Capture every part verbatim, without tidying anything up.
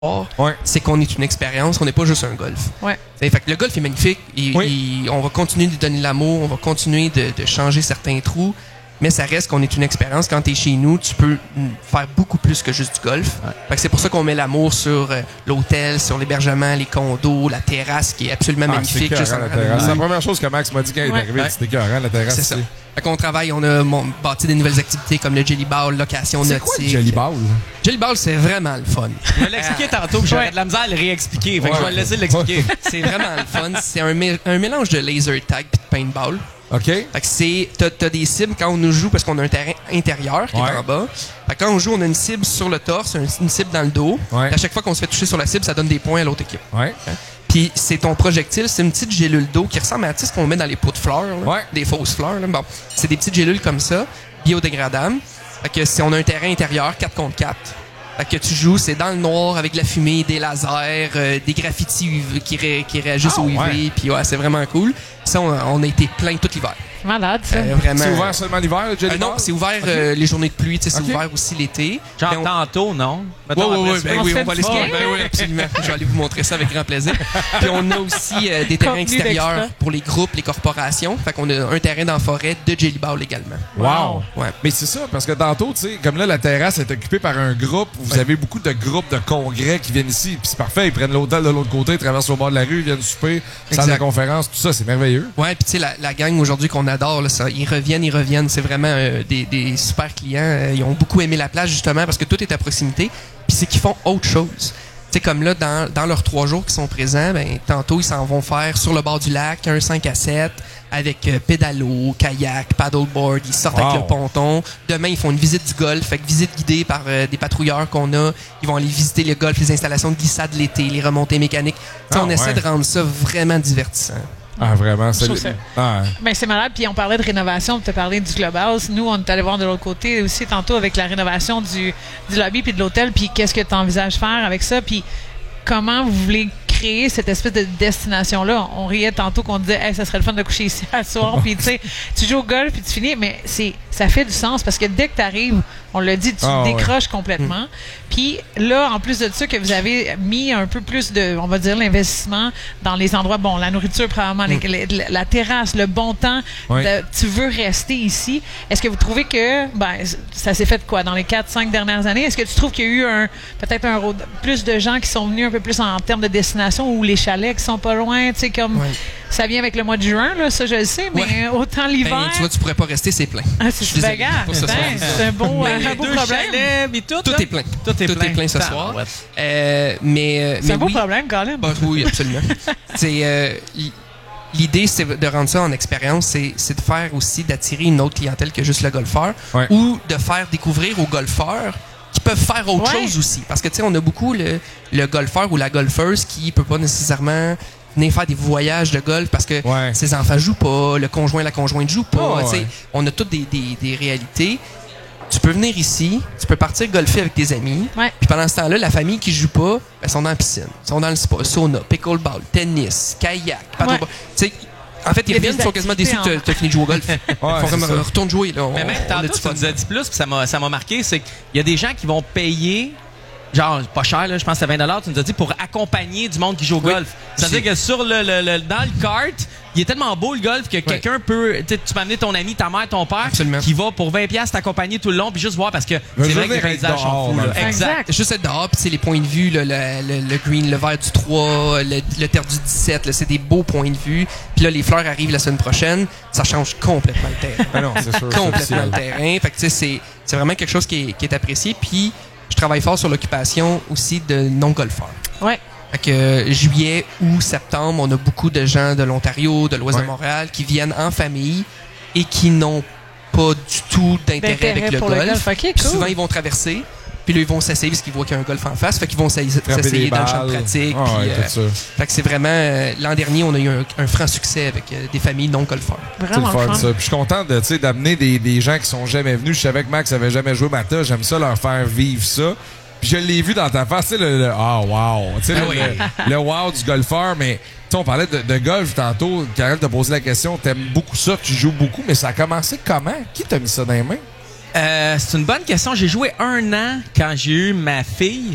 ouais. c'est qu'on est une expérience, on n'est pas juste un golf. Ouais. Fait que le golf est magnifique, et, oui. et on va continuer de lui donner l'amour, on va continuer de, de changer certains trous, mais ça reste qu'on est une expérience. Quand tu es chez nous, tu peux faire beaucoup plus que juste du golf. Ouais. Fait que c'est pour ça qu'on met l'amour sur euh, l'hôtel, sur l'hébergement, les condos, la terrasse qui est absolument ah, magnifique. C'est, juste la terrasse. C'est la première chose que Max m'a dit quand il est ouais. arrivé. Ouais. C'était écœurant, la terrasse. C'est ça. Fait qu'on travaille, on a mon, bâti des nouvelles activités comme le Jelly Ball, location c'est nautique. Quoi, le Jelly Ball? Jelly Ball, c'est vraiment le fun. Je vais l'expliquer tantôt, puis j'aurais de la misère à le réexpliquer. Fait que ouais. je vais le laisser l'expliquer. C'est vraiment le fun. C'est un, mé- un mélange de laser tag et de paintball. OK. Fait que c'est, t'as, t'as des cibles quand on nous joue parce qu'on a un terrain intérieur qui ouais. est en bas. Fait que quand on joue, on a une cible sur le torse, une cible dans le dos. Ouais. À chaque fois qu'on se fait toucher sur la cible, ça donne des points à l'autre équipe. Ouais. Puis c'est ton projectile, c'est une petite gélule d'eau qui ressemble à tu sais, ce qu'on met dans les pots de fleurs, là, ouais. des fausses fleurs. Là. Bon, c'est des petites gélules comme ça, biodégradables. Fait que si on a un terrain intérieur, quatre contre quatre. Fait que tu joues, c'est dans le noir avec de la fumée, des lasers, euh, des graffitis U V qui, ré, qui réagissent ah, au U V. Ouais. Puis ouais, c'est vraiment cool. Ça, on, on a été plein tout l'hiver. Malade, ça. Euh, vraiment. C'est ouvert seulement l'hiver, le Jelly Euh, non, Ball? c'est ouvert okay. euh, les journées de pluie, c'est okay. ouvert aussi l'été. Genre on... tantôt, non? Oui, oui, oui, ben on oui, se on va aller se fait du ben oui, absolument. Je vais aller vous montrer ça avec grand plaisir. Puis on a aussi euh, des terrains Contenu extérieurs d'extra. pour les groupes, les corporations. Fait qu'on a un terrain dans la forêt de Jelly Ball également. Wow! Ouais. Mais c'est ça, parce que tantôt, tu sais, comme là, la terrasse est occupée par un groupe, vous ouais. avez beaucoup de groupes de congrès qui viennent ici, puis c'est parfait, ils prennent l'hôtel de l'autre côté, ils traversent au bord de la rue, ils viennent souper, salle de conférence, tout ça, c'est merveilleux. Ouais, puis tu sais, la, la gang aujourd'hui qu'on adore, là, ça, ils reviennent, ils reviennent. C'est vraiment euh, des, des super clients. Euh, ils ont beaucoup aimé la place, justement, parce que tout est à proximité. Puis c'est qu'ils font autre chose. Tu sais, comme là, dans, dans leurs trois jours qui sont présents, ben, tantôt, ils s'en vont faire sur le bord du lac, un cinq à sept, avec euh, pédalo, kayak, paddleboard. Ils sortent wow. avec le ponton. Demain, ils font une visite du golf, fait que visite guidée par euh, des patrouilleurs qu'on a. Ils vont aller visiter le golf, les installations de glissade l'été, les remontées mécaniques. Tu sais, ah, on ouais. essaie de rendre ça vraiment divertissant. Ah, vraiment, c'est... Ça. Ah. Ben, c'est malade. Puis on parlait de rénovation, tu as parlé du clubhouse. Nous, on est allé voir de l'autre côté aussi tantôt avec la rénovation du, du lobby puis de l'hôtel. Puis qu'est-ce que tu envisages faire avec ça? Puis comment vous voulez créer cette espèce de destination-là? On riait tantôt qu'on disait, hey, ça serait le fun de coucher ici à soir. Puis tu sais, tu joues au golf puis tu finis. Mais c'est, ça fait du sens parce que dès que tu arrives, on l'a dit, tu ah, décroches ouais. complètement. Puis là, en plus de ça, que vous avez mis un peu plus de, on va dire, l'investissement dans les endroits, bon, la nourriture, probablement, mm. les, la, la terrasse, le bon temps, oui. de, tu veux rester ici. Est-ce que vous trouvez que, ben, ça s'est fait quoi, dans les quatre cinq dernières années? Est-ce que tu trouves qu'il y a eu un, peut-être un plus de gens qui sont venus un peu plus en, en termes de destination ou les chalets qui sont pas loin, tu sais, comme, oui. ça vient avec le mois de juin, là, ça je le sais, mais ouais. autant l'hiver. Ben, tu vois, tu pourrais pas rester, c'est plein. Ah, c'est super grave. C'est un beau, ben, un beau deux problème. Chalets, mais tout, tout là? est plein. Tout est tout plein. Est plein ce Tant, soir. Ouais. Euh, mais, euh, c'est mais un beau oui. problème, quand même. Bah, oui, absolument. c'est, euh, l'idée, c'est de rendre ça en expérience, c'est, c'est de faire aussi, d'attirer une autre clientèle que juste le golfeur, ouais. ou de faire découvrir aux golfeurs qui peuvent faire autre ouais. chose aussi. Parce que, tu sais, on a beaucoup le, le golfeur ou la golfeuse qui peut pas nécessairement venir faire des voyages de golf parce que ouais. ses enfants jouent pas, le conjoint, la conjointe joue pas. Oh, ouais. On a toutes des, des, des réalités. Tu peux venir ici, tu peux partir golfer avec tes amis. Ouais. Puis pendant ce temps-là, la famille qui joue pas, ben, sont dans la piscine, sont dans le spa, sauna, pickleball, tennis, kayak, paddleboard. Tu sais, en fait, ils reviennent, ils sont quasiment déçus que tu as fini de jouer au golf. Ils ouais, font comme retourne jouer. Là. On, mais même on tantôt, tu nous as dit plus, puis ça m'a, ça m'a marqué, c'est qu'il y a des gens qui vont payer, genre pas cher, là, je pense que c'est vingt dollars, tu nous as dit, pour accompagner du monde qui joue au oui. golf. C'est-à-dire que sur le, le, le, dans le kart, il est tellement beau le golf que oui. quelqu'un peut, tu peux amener ton ami, ta mère, ton père, absolument. Qui va pour vingt dollars t'accompagner tout le long, puis juste voir parce que mais c'est vrai que les paysages sont fous. Là. Exact. exact. Juste être dehors, puis c'est les points de vue, là, le, le, le green, le vert du trois, le, le terre du dix-sept, là, c'est des beaux points de vue. Puis là, les fleurs arrivent la semaine prochaine, ça change complètement le terrain. Ah non, c'est sûr, complètement le terrain. Fait que tu sais, c'est, c'est vraiment quelque chose qui est, qui est apprécié. Puis je travaille fort sur l'occupation aussi de non-golfeurs. Ouais. Fait que euh, juillet, août, septembre, on a beaucoup de gens de l'Ontario, de l'Ouest ouais. de Montréal qui viennent en famille et qui n'ont pas du tout d'intérêt, d'intérêt avec le golf. Le golf. Okay, cool. Souvent, ils vont traverser, puis là, ils vont s'essayer parce qu'ils voient qu'il y a un golf en face. Fait qu'ils vont s'essayer dans le champ de pratique. Oh, puis, ouais, euh, fait que c'est vraiment... Euh, l'an dernier, on a eu un, un franc succès avec euh, des familles non-golfeurs. Vraiment c'est le fun, fun. ça. Puis je suis content de, d'amener des, des gens qui sont jamais venus. Je savais que Max avait jamais joué Mata. J'aime ça leur faire vivre ça. Puis je l'ai vu dans ta face, tu sais, le, le ah, wow, tu sais, ah le, oui. le, le wow du golfeur, mais tu sais, on parlait de, de golf tantôt. Karel t'a posé la question, t'aimes beaucoup ça, tu joues beaucoup, mais ça a commencé comment? Qui t'a mis ça dans les mains? Euh, c'est une bonne question. J'ai joué un an quand j'ai eu ma fille.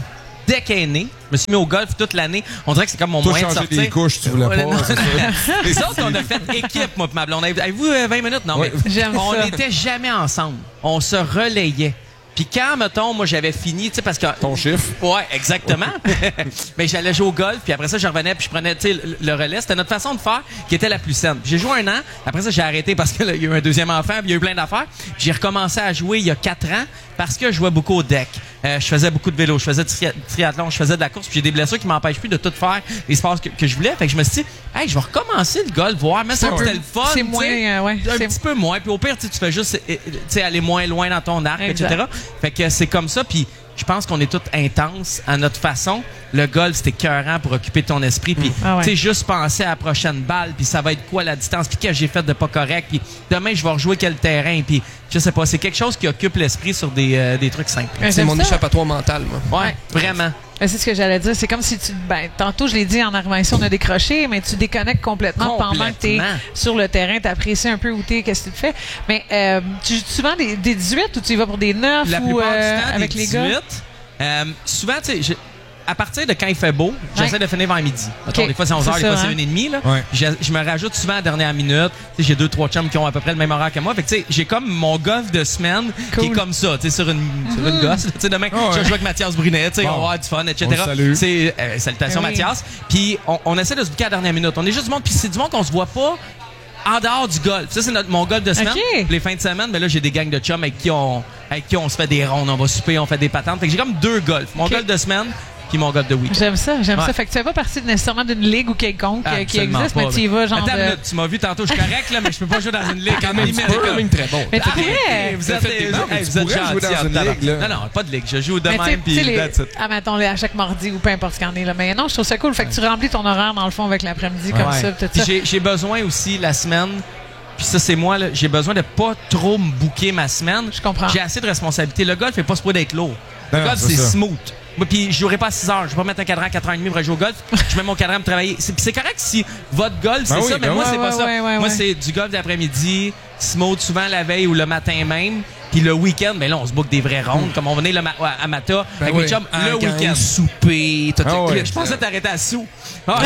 deck est né. Je me suis mis au golf toute l'année. On dirait que c'est comme mon Toi, moyen de changer sortir. des couches, tu voulais Ouais, pas. non. c'est ça. Les autres, on a fait équipe, moi et ma blonde. Avez-vous euh, vingt minutes? Non, Ouais. mais J'aime on ça. n'était jamais ensemble. On se relayait. Puis quand, mettons, moi, j'avais fini, tu sais, parce que... Ton chiffre. Ouais, exactement. Mais j'allais jouer au golf, puis après ça, je revenais, puis je prenais, tu sais, le, le relais. C'était notre façon de faire qui était la plus saine. Puis j'ai joué un an. Après ça, j'ai arrêté parce qu'il y a eu un deuxième enfant, puis il y a eu plein d'affaires. J'ai recommencé à jouer il y a quatre ans parce que je jouais beaucoup au deck. Euh, je faisais beaucoup de vélo, je faisais du tri- triathlon, je faisais de la course, puis j'ai des blessures qui m'empêchent plus de tout faire les sports que, que je voulais. Fait que je me suis dit, hey, je vais recommencer le golf, voir, mais ça, un c'était peu- le fun. c'est tu sais. moins, euh, ouais, un c'est- petit peu moins. Puis au pire, tu sais, tu fais juste euh, tu sais, aller moins loin dans ton arc, Exact. et cetera. Fait que c'est comme ça, puis je pense qu'on est tous intenses à notre façon. Le golf, c'était écœurant pour occuper ton esprit, puis Ah ouais. tu sais, juste penser à la prochaine balle, puis ça va être quoi la distance, puis qu'est-ce que j'ai fait de pas correct, puis demain, je vais rejouer quel terrain, puis je sais pas, c'est quelque chose qui occupe l'esprit sur des, euh, des trucs simples. Ouais, C'est j'aime mon ça. échappatoire mental, moi. Ouais, vraiment. Ben, c'est ce que j'allais dire. C'est comme si tu. Ben, tantôt, je l'ai dit en arrivant ici, on a décroché, mais tu déconnectes complètement, pendant que tu es Complètement. sur le terrain. Tu apprécies un peu où tu es, qu'est-ce que tu fais. Mais euh, tu joues souvent des, des dix-huit ou tu y vas pour des neuf La ou plupart euh, du temps, avec des les dix-huit, gars? euh, souvent, tu sais, je- à partir de quand il fait beau, j'essaie Ouais. de finir vers midi. Mettons, Ok. des fois, c'est onze heures, C'est des fois, ça, c'est hein. une et demie. Là. Ouais. Je, je me rajoute souvent à la dernière minute. Tu sais, j'ai deux, trois chums qui ont à peu près le même horaire que moi. Fait que, tu sais, j'ai comme mon golf de semaine qui Cool. est comme ça, tu sais, sur une, sur une gosse. là. Tu sais, demain, Ah ouais. je vais jouer avec Mathias Brunet, tu sais, Bon. on va avoir du fun, et cetera. On le salue. C'est, euh, salutations, Ben oui. Mathias. Puis, on, on essaie de se bouquer à la dernière minute. On est juste du monde, puis c'est du monde qu'on se voit pas en dehors du golf. Ça, c'est notre, mon golf de semaine. Ok. Puis les fins de semaine, mais là, j'ai des gangs de chums avec qui on, avec qui on se fait des rondes, on va souper, on fait des patentes. Fait que j'ai comme deux golfs. Mon Ok. golf de semaine, puis mon golf de week-end. J'aime ça, j'aime Ouais. ça. Fait que tu fais pas partie nécessairement d'une ligue ou quelconque euh, qui Absolument existe, pas, mais tu y vas genre. Attends une de- minute, tu m'as vu tantôt, je suis correct, là, mais je peux pas jouer dans une ligue. Quand même, tu peux, quand même très bon. Mais tu Arrêtez, pourrais. vous êtes, Faites des- hey, non, mais vous tu êtes pourrais jouer gentils dans en une tabarnak. ligue, là. Non, non, pas de ligue. Je joue de Mais tu sais- même, tu sais, puis les- that's it. ah, mettons, les- à chaque mardi ou peu importe ce qu'il y en est. Là. Mais non, je trouve ça cool. Fait que tu remplis ton horaire, dans le fond, avec l'après-midi, comme Ouais. ça. Tout Puis ça. j'ai- j'ai besoin aussi la semaine, puis ça c'est moi, là, j'ai besoin de pas trop me bouquer ma semaine. Je comprends. J'ai assez de responsabilités. Le golf est pas supposé d'être lourd. Le Non, golf, c'est c'est ça. smooth. Moi, puis je jouerai pas à six heures. Je vais pas mettre un cadran à quatre heures trente pour aller jouer au golf. Je mets mon cadran pour travailler. C'est, puis c'est correct si votre golf, c'est Ben oui, ça, mais ben moi, ouais, c'est pas ouais, ça. ouais, ouais, moi, ouais. c'est du golf d'après-midi, smooth souvent la veille ou le matin même. Puis le week-end, ben là, on se boucle des vraies rondes, comme on venait le ma- à Mata avec oui. mes chums En le gang, week-end. souper, tout Ah le ouais. kit. Je pensais t'arrêter à sous. Ah,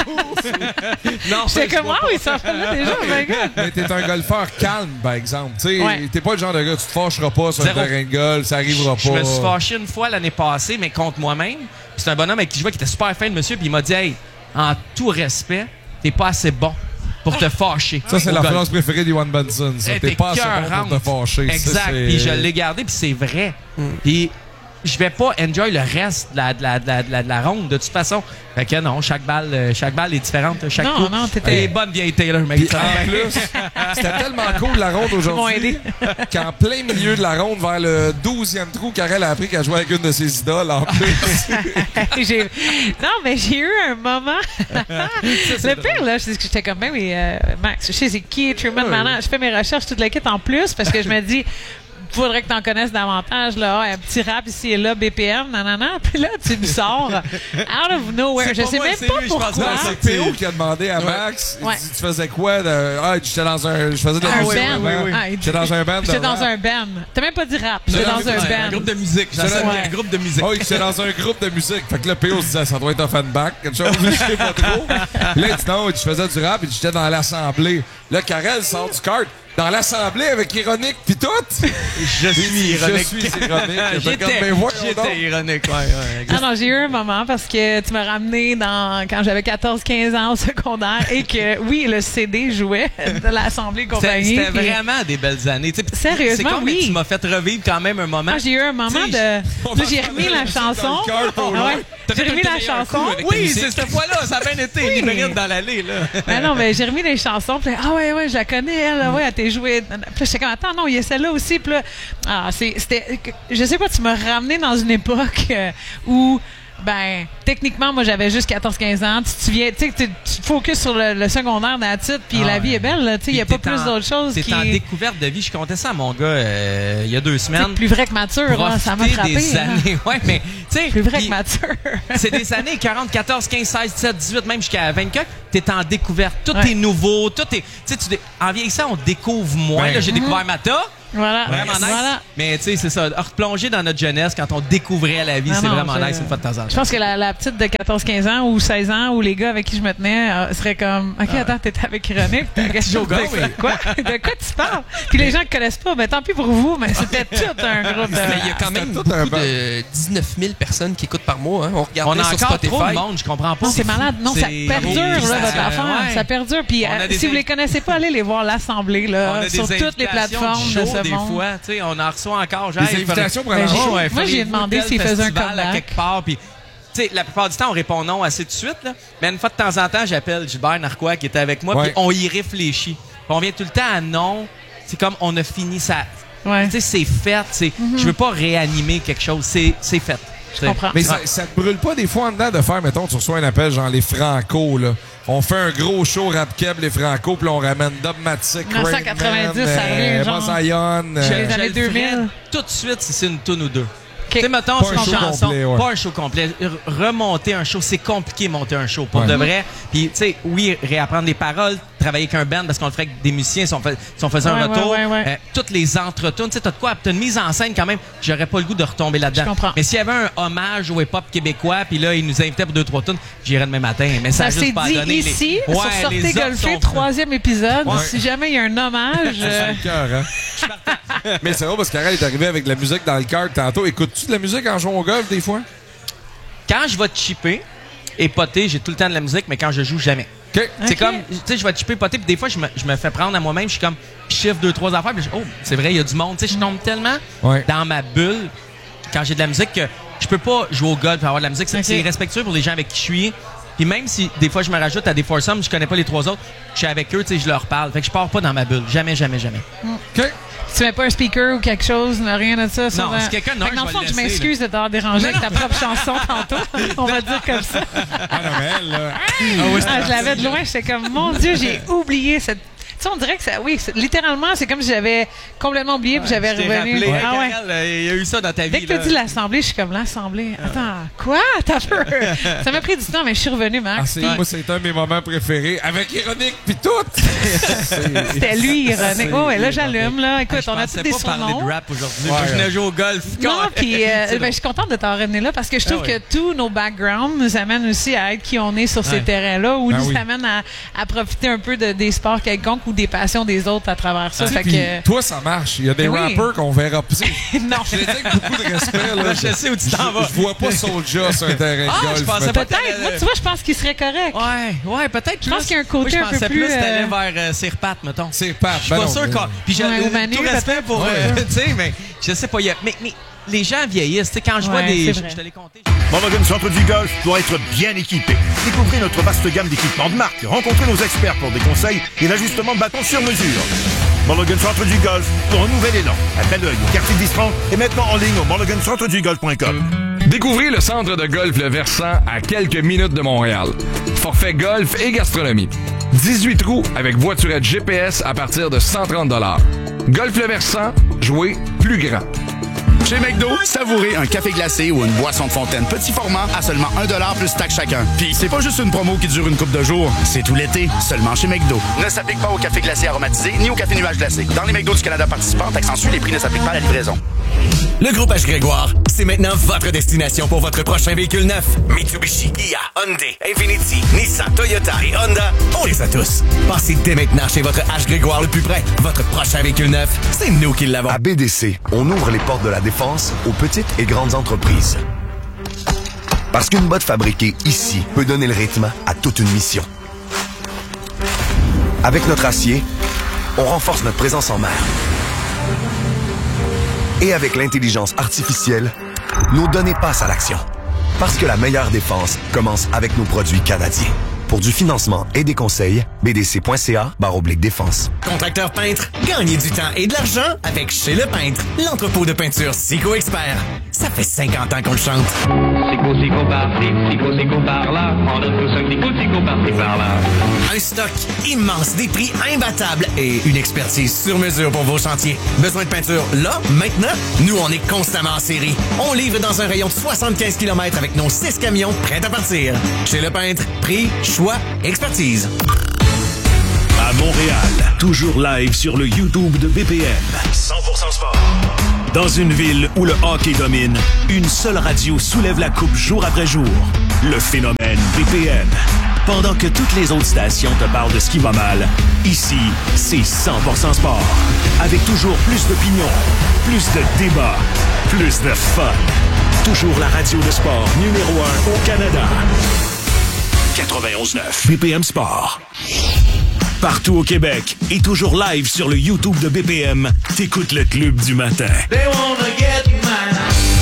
non, J'étais je comme, vois ah pas. oui, ça fait là déjà, my God. Mais t'es un golfeur calme, par exemple. Tu sais, Ouais. t'es pas le genre de gars, tu te fâcheras pas sur Zéro. un terrain de golf, ça arrivera Je pas. me suis fâché une fois l'année passée, mais contre moi-même. Puis c'est un bonhomme avec qui je vois qui était super fin de monsieur, puis il m'a dit, hey, en tout respect, t'es pas assez bon pour te fâcher. Ça, c'est au la golf. phrase préférée d'Iwan Benson. Ça. Hey, T'es pas assez bon écœurante. pour te fâcher. Ça, Exact. c'est- Puis je l'ai gardé, puis c'est vrai. Puis je vais pas enjoy le reste de la, de la, de la, de la, de la ronde, de toute façon. Fait que non, chaque balle, euh, chaque balle est différente. Chaque Non, coup. non, t'étais- Elle est bonne vieille Taylor, mec. Puis en plus, c'était tellement cool la ronde m'ont aujourd'hui aidé. qu'en plein milieu de la ronde, vers le douzième trou, Karel a appris qu'elle jouait avec une de ses idoles en plus. J'ai- Non, mais j'ai eu un moment. Le pire, là, c'est que j'étais comme, ben oui, euh, Max, je sais c'est qui Truman Ouais. maintenant. Je fais mes recherches, toute la kit en plus, parce que je me dis, faudrait que tu en connaisses davantage, là. Ah, un petit rap ici et là, B P M, nanana. Puis là, tu me sors out of nowhere. C'est Je pas sais moi, même c'est pas lui, je pense pourquoi. pas, C'est P O qui a demandé à Max, il Ouais. dit, tu faisais quoi? De... Ah, j'étais dans un... Je faisais de la Un musique. band. avant. Ah, il dit- J'étais dans un band. J'étais de dans rap. un band. T'as même pas dit rap. J'étais Non, dans non, un c'est Un band. groupe de musique. J'étais J'essaie dans- un groupe de musique. Oh, j'étais dans un groupe de musique. Fait que là, P O se disait, ça doit être Offenbach, quelque chose, je sais pas trop. Puis là, il dit non, je faisais du rap et j'étais dans l'assemblée. Là, Karel sort du kart. Dans l'assemblée avec Ironique pis tout. Je suis ironique. Je suis ironique. J'étais Comme, ben, voyons donc. j'étais ironique, ouais, ouais. Ah non, j'ai eu un moment parce que tu m'as ramené dans quand j'avais quatorze quinze ans au secondaire et que, oui, le C D jouait de l'Assemblée et C'était compagnie. c'était puis- vraiment des belles années. Tu sais, puis Sérieusement, c'est con, mais oui. tu m'as fait revivre quand même un moment. Ah, j'ai eu un moment Tu sais, de. on Là, va j'ai faire remis de la la musique chanson. dans le cœur pour Ah ouais. loin. T'as J'ai fait remis un la meilleur chanson. coup avec ta Oui, musique. c'est c'est cette fois-là, ça a bien été. Oui. Il mérite dans l'allée, là. Ben non, mais j'ai remis les chansons. Puis là, ah ouais, ouais, je la connais, elle. Ouais, elle t'a joué. Puis là, j'étais comme, attends, non, il y a celle-là aussi. Puis là, ah, c'est- c'était. Je sais pas, tu m'as ramené dans une époque euh, où. Ben, techniquement, moi, j'avais juste quatorze quinze ans. Tu te souviens, tu sais, tu tu te focuses sur le, le secondaire d'attitude, puis Ah la vie ouais. est belle, là. Tu sais, il n'y a Puis pas t'es plus en- d'autres choses T'es qui. en découverte de vie. Je comptais ça à mon gars euh, il y a deux C'est semaines. plus vrai que mature, là. Ça m'a Profiter frappé. des hein. années. Ouais, mais, tu sais. Plus vrai puis que mature. c'est des années quarante, quatorze, quinze, seize, dix-sept, dix-huit, même jusqu'à vingt-quatre. T'es en découverte. Tout Ouais. est nouveau. Tout est. Tu sais, tu dé- en vieillissant, on découvre moins. Ben. Là, j'ai découvert Mata. Voilà. Vraiment nice. Voilà. Mais tu sais, c'est ça. Replonger dans notre jeunesse quand on découvrait la vie, Ah c'est non, vraiment je- nice une fois de temps en temps. Je pense que la, la petite de quatorze quinze ans ou seize ans ou les gars avec qui je me tenais euh, seraient comme OK, attends, t'étais avec René, t'as quelque chose golf, de oui. quoi? De quoi tu parles? Puis les gens ne connaissent pas, mais tant pis pour vous, mais c'était tout un groupe de. Mais il y a quand même tout beaucoup un ban. de dix-neuf mille personnes qui écoutent par mois. Hein. On regarde On a sur encore Spotify. trop de monde, je comprends pas. Non, c'est malade. Non, ça C'est- perdure, là, Ça- votre affaire. ouais. Ça perdure. Puis On a euh, des si vous les invi- connaissez pas, allez les voir l'Assemblée, On là, a sur des toutes les invitations plateformes du de show, ce des monde. fois, tu sais, on en reçoit encore. Des invitations pour aller Ben, en j'ai- show. moi, j'ai demandé s'il faisait un comeback. comeback. À quelque part, puis tu sais, la plupart du temps, on répond non assez de suite, là. Mais une fois de temps en temps, j'appelle Gilbert Narquois qui était avec moi, Ouais. puis on y réfléchit. Puis on vient tout le temps à non. C'est comme on a fini ça. Ouais. Tu sais, c'est fait. C'est, je veux pas réanimer quelque chose. C'est, c'est fait. Je comprends. Mais ça, ça te brûle pas des fois en dedans de faire, mettons, tu reçois un appel genre les Franco, là. On fait un gros show rap keb, les Franco, puis on ramène Dubmatic, dix-neuf cent quatre-vingt-dix, ça euh, revient, genre. Buzz Ion, Je, euh, les je années le deux ferais mille. tout de suite si c'est une tune ou deux. OK. Tu sais, mettons, Pas c'est un une show chanson, complet, ouais. pas un show complet. R- remonter un show, c'est compliqué monter un show, pour Ouais. de vrai. Puis, tu sais, oui, réapprendre les paroles, travailler avec un band, parce qu'on le ferait avec des musiciens si on, fait, si on faisait Ouais, un retour. ouais, ouais, ouais. Euh, toutes les entretunes, tu sais, t'as de quoi, t'as une mise en scène quand même, j'aurais pas le goût de retomber là-dedans. Je comprends. Mais s'il y avait un hommage au hip-hop québécois, puis là, ils nous invitaient pour deux, trois tunes, j'irais demain matin. Mais ça, Ça a juste s'est pas dit donné. Les- ici, Ouais, sur les Sortez offres Golfer, sont- troisième épisode. Ouais. Si jamais il y a un hommage, euh, C'est le cœur, hein? Mais c'est drôle parce qu'Arel est arrivé avec de la musique dans le cœur tantôt. Écoutes-tu de la musique en jouant au golf des fois? Quand je vais te chipper et poter, j'ai tout le temps de la musique, mais quand je joue, jamais. OK. C'est Ok. comme, tu sais, je vais te chipper, poter, puis des fois, je me, je me fais prendre à moi-même, je suis comme, je chiffre deux, trois affaires, puis je, oh, c'est vrai, il y a du monde. Tu sais, je tombe tellement Ouais. dans ma bulle quand j'ai de la musique que je peux pas jouer au golf et avoir de la musique. C'est Ok. c'est irrespectueux pour les gens avec qui je suis. Puis même si des fois je me rajoute à des foursomes, je connais pas les trois autres, je suis avec eux, tu sais, je leur parle. Fait que je pars pas dans ma bulle. Jamais, jamais, jamais. OK. tu mets pas un speaker ou quelque chose, rien de ça. sur Non, la- si quelqu'un en a Fait que un, dans le je fond, vais je le laisser, m'excuse de t'avoir dérangé avec ta propre chanson tantôt. On va dire comme ça. Ah non, mais elle, là. Ah, je l'avais de loin, j'étais comme, mon Dieu, j'ai oublié cette. Tu sais, on dirait que ça. Oui, c'est- littéralement, c'est comme si j'avais complètement oublié puis j'avais Je t'ai revenu. rappelé, Ah hey, ouais. Karel, euh, il y a eu ça dans ta Dès vie. que t'as là. dit l'Assemblée, je suis comme l'Assemblée. Attends, quoi? T'as peur? Ça m'a pris du temps, mais je suis revenu, Ah, Max. c'est- Puis moi, c'est un de mes moments préférés. Avec Ironique puis tout. C'était lui, René. Oh, ouais, là, j'allume, là. Écoute, Je on a pensais tous des pas parler surnoms. de rap aujourd'hui. Ouais. Moi, je venais jouer au golf. Non, puis euh, C'est ben, drôle. je suis contente de t'avoir ramené là parce que je trouve Ah ouais. que tous nos backgrounds nous amènent aussi à être qui on est sur ces Ouais. terrains-là ou Ah nous oui. amènent à, à profiter un peu de, des sports quelconques ou des passions des autres à travers ça. Fait Puis, que, toi, ça marche. Il y a des Oui. rappers qu'on verra. Tu sais, non. Je le dis avec beaucoup de respect. Là. Je sais où tu t'en vas. Je vois pas Soulja sur un terrain Ah, de golf. je pensais mettons. pas- Peut-être. Moi, tu vois, je pense qu'il serait correct. Ouais, ouais, peut-être. Je pense qu'il y a un côté Moi, un je pensais peu plus, plus t'allais euh, vers euh, Sirpat, mettons. C'est pas. Je suis pas sûr qu'on. Puis j'ai Ouais, ou Manu, tout respect peut-être. pour. Ouais. euh, tu sais, mais je sais pas. il y a- Mais, mais les gens vieillissent. Tu sais, quand je vois Ouais, des. c'est Je vrai. je te l'ai compté. Mulligan Centre du Golf doit être bien équipé. Découvrez notre vaste gamme d'équipements de marque. Rencontrez nos experts pour des conseils et l'ajustement de bâton sur mesure. Mulligan Centre du Golf pour un nouvel élan. À tel œil, au quartier d'Istran et maintenant en ligne au mulligan centre du golf point com. Découvrez le centre de golf Le Versant à quelques minutes de Montréal. Forfait golf et gastronomie. dix-huit trous avec voiturette G P S à partir de cent trente dollars. Golf Le Versant, jouer plus grand. Chez McDo, savourez un café glacé ou une boisson de fontaine petit format à seulement un dollar plus taxe chacun. Puis c'est pas juste une promo qui dure une couple de jours, c'est tout l'été, seulement chez McDo. Ne s'applique pas au café glacé aromatisé ni au café nuage glacé. Dans les McDo du Canada participants, accentuent les prix ne s'appliquent pas à la livraison. Le groupe H. Grégoire, c'est maintenant votre destination pour votre prochain véhicule neuf. Mitsubishi, Kia, Hyundai, Infiniti, Nissan, Toyota et Honda, on les a tous. Passez dès maintenant chez votre H. Grégoire le plus près. Votre prochain véhicule neuf, c'est nous qui l'avons. À B D C, on ouvre les portes de la défense aux petites et grandes entreprises. Parce qu'une botte fabriquée ici peut donner le rythme à toute une mission. Avec notre acier, on renforce notre présence en mer. Et avec l'intelligence artificielle, nos données passent à l'action. Parce que la meilleure défense commence avec nos produits canadiens. Pour du financement et des conseils, b d c point c a barre oblique défense. Contracteur peintre, gagnez du temps et de l'argent avec Chez le Peintre, l'entrepôt de peinture Sico Expert. Ça fait cinquante ans qu'on le chante. Sico, sico, par-ci, sico, sico, par-là. On a tous un sico, sico, par-ci, par-là. Un stock immense, des prix imbattables et une expertise sur mesure pour vos chantiers. Besoin de peinture là, maintenant? Nous, on est constamment en série. On livre dans un rayon de soixante-quinze kilomètres avec nos six camions prêts à partir. Chez le Peintre, prix, choix, expertise. À Montréal, toujours live sur le YouTube de B P M. cent pour cent pour cent sport. Dans une ville où le hockey domine, une seule radio soulève la coupe jour après jour. Le phénomène B P M. Pendant que toutes les autres stations te parlent de ce qui va mal, ici, c'est cent pour cent sport. Avec toujours plus d'opinions, plus de débats, plus de fun. Toujours la radio de sport numéro un au Canada. quatre-vingt-onze neuf B P M Sport. Partout au Québec et toujours live sur le YouTube de B P M, t'écoutes le Club du matin. They wanna get mine.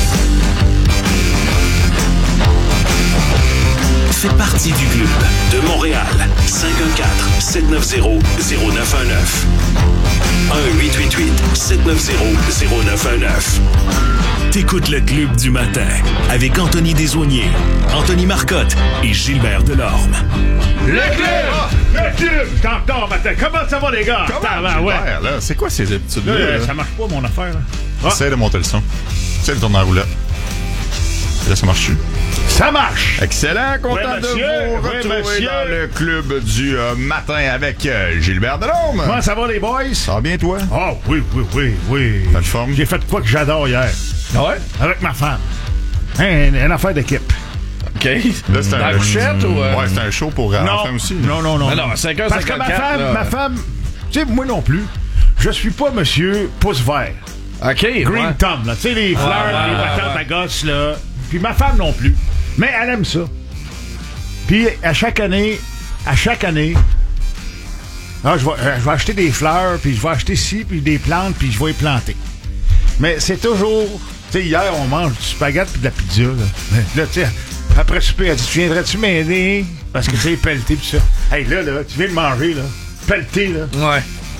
Fais partie du club de Montréal. cinq un quatre, sept neuf zéro, zéro neuf un neuf. un huit huit huit, sept neuf zéro, zéro neuf un neuf. T'écoutes le Club du matin avec Anthony Desaulniers, Anthony Marcotte et Gilbert Delorme. Le club! Le club! T'entends, matin. Comment ça va, les gars? Comment, ouais. là? C'est quoi ces habitudes-là? Là, là? Ça marche pas, mon affaire. Là. Ah. Essaye de monter le son. Essaye de tourner en roulette. Là, ça marche-tu? Ça marche! Excellent! Content ouais, de monsieur, vous ouais, retrouver monsieur. dans le club du euh, matin avec euh, Gilbert Delorme. Comment ça va, les boys? Ça va bien, toi? Ah, oh, oui, oui, oui, oui. T'as le forme? J'ai fait quoi que j'adore hier? Ah ouais? Avec ma femme. Hein, une, une affaire d'équipe. OK. Là, c'est un, couchette ou. Euh... Ouais, c'est un show pour euh, non, enfants aussi. Non, non, non. Mais non, cinq heures Parce que ma femme, là. ma femme, tu sais, moi non plus, je suis pas monsieur pouce vert. OK. Green ouais. Thumb, là. Tu sais, les fleurs, ouais, les ouais, patates ouais. à gosse, là. Puis ma femme non plus. Mais elle aime ça. Puis à chaque année, à chaque année, ah, je, vais, euh, je vais acheter des fleurs, puis je vais acheter ci, puis des plantes, puis je vais les planter. Mais c'est toujours... Tu sais, hier, on mange du spaghetti puis de la pizza, là. Là, tu sais, après souper, elle dit, tu viendrais-tu m'aider? Parce que tu sais, pelleté pis ça. Hey, là, là, tu viens de manger, là. Pelleté, là. Ouais.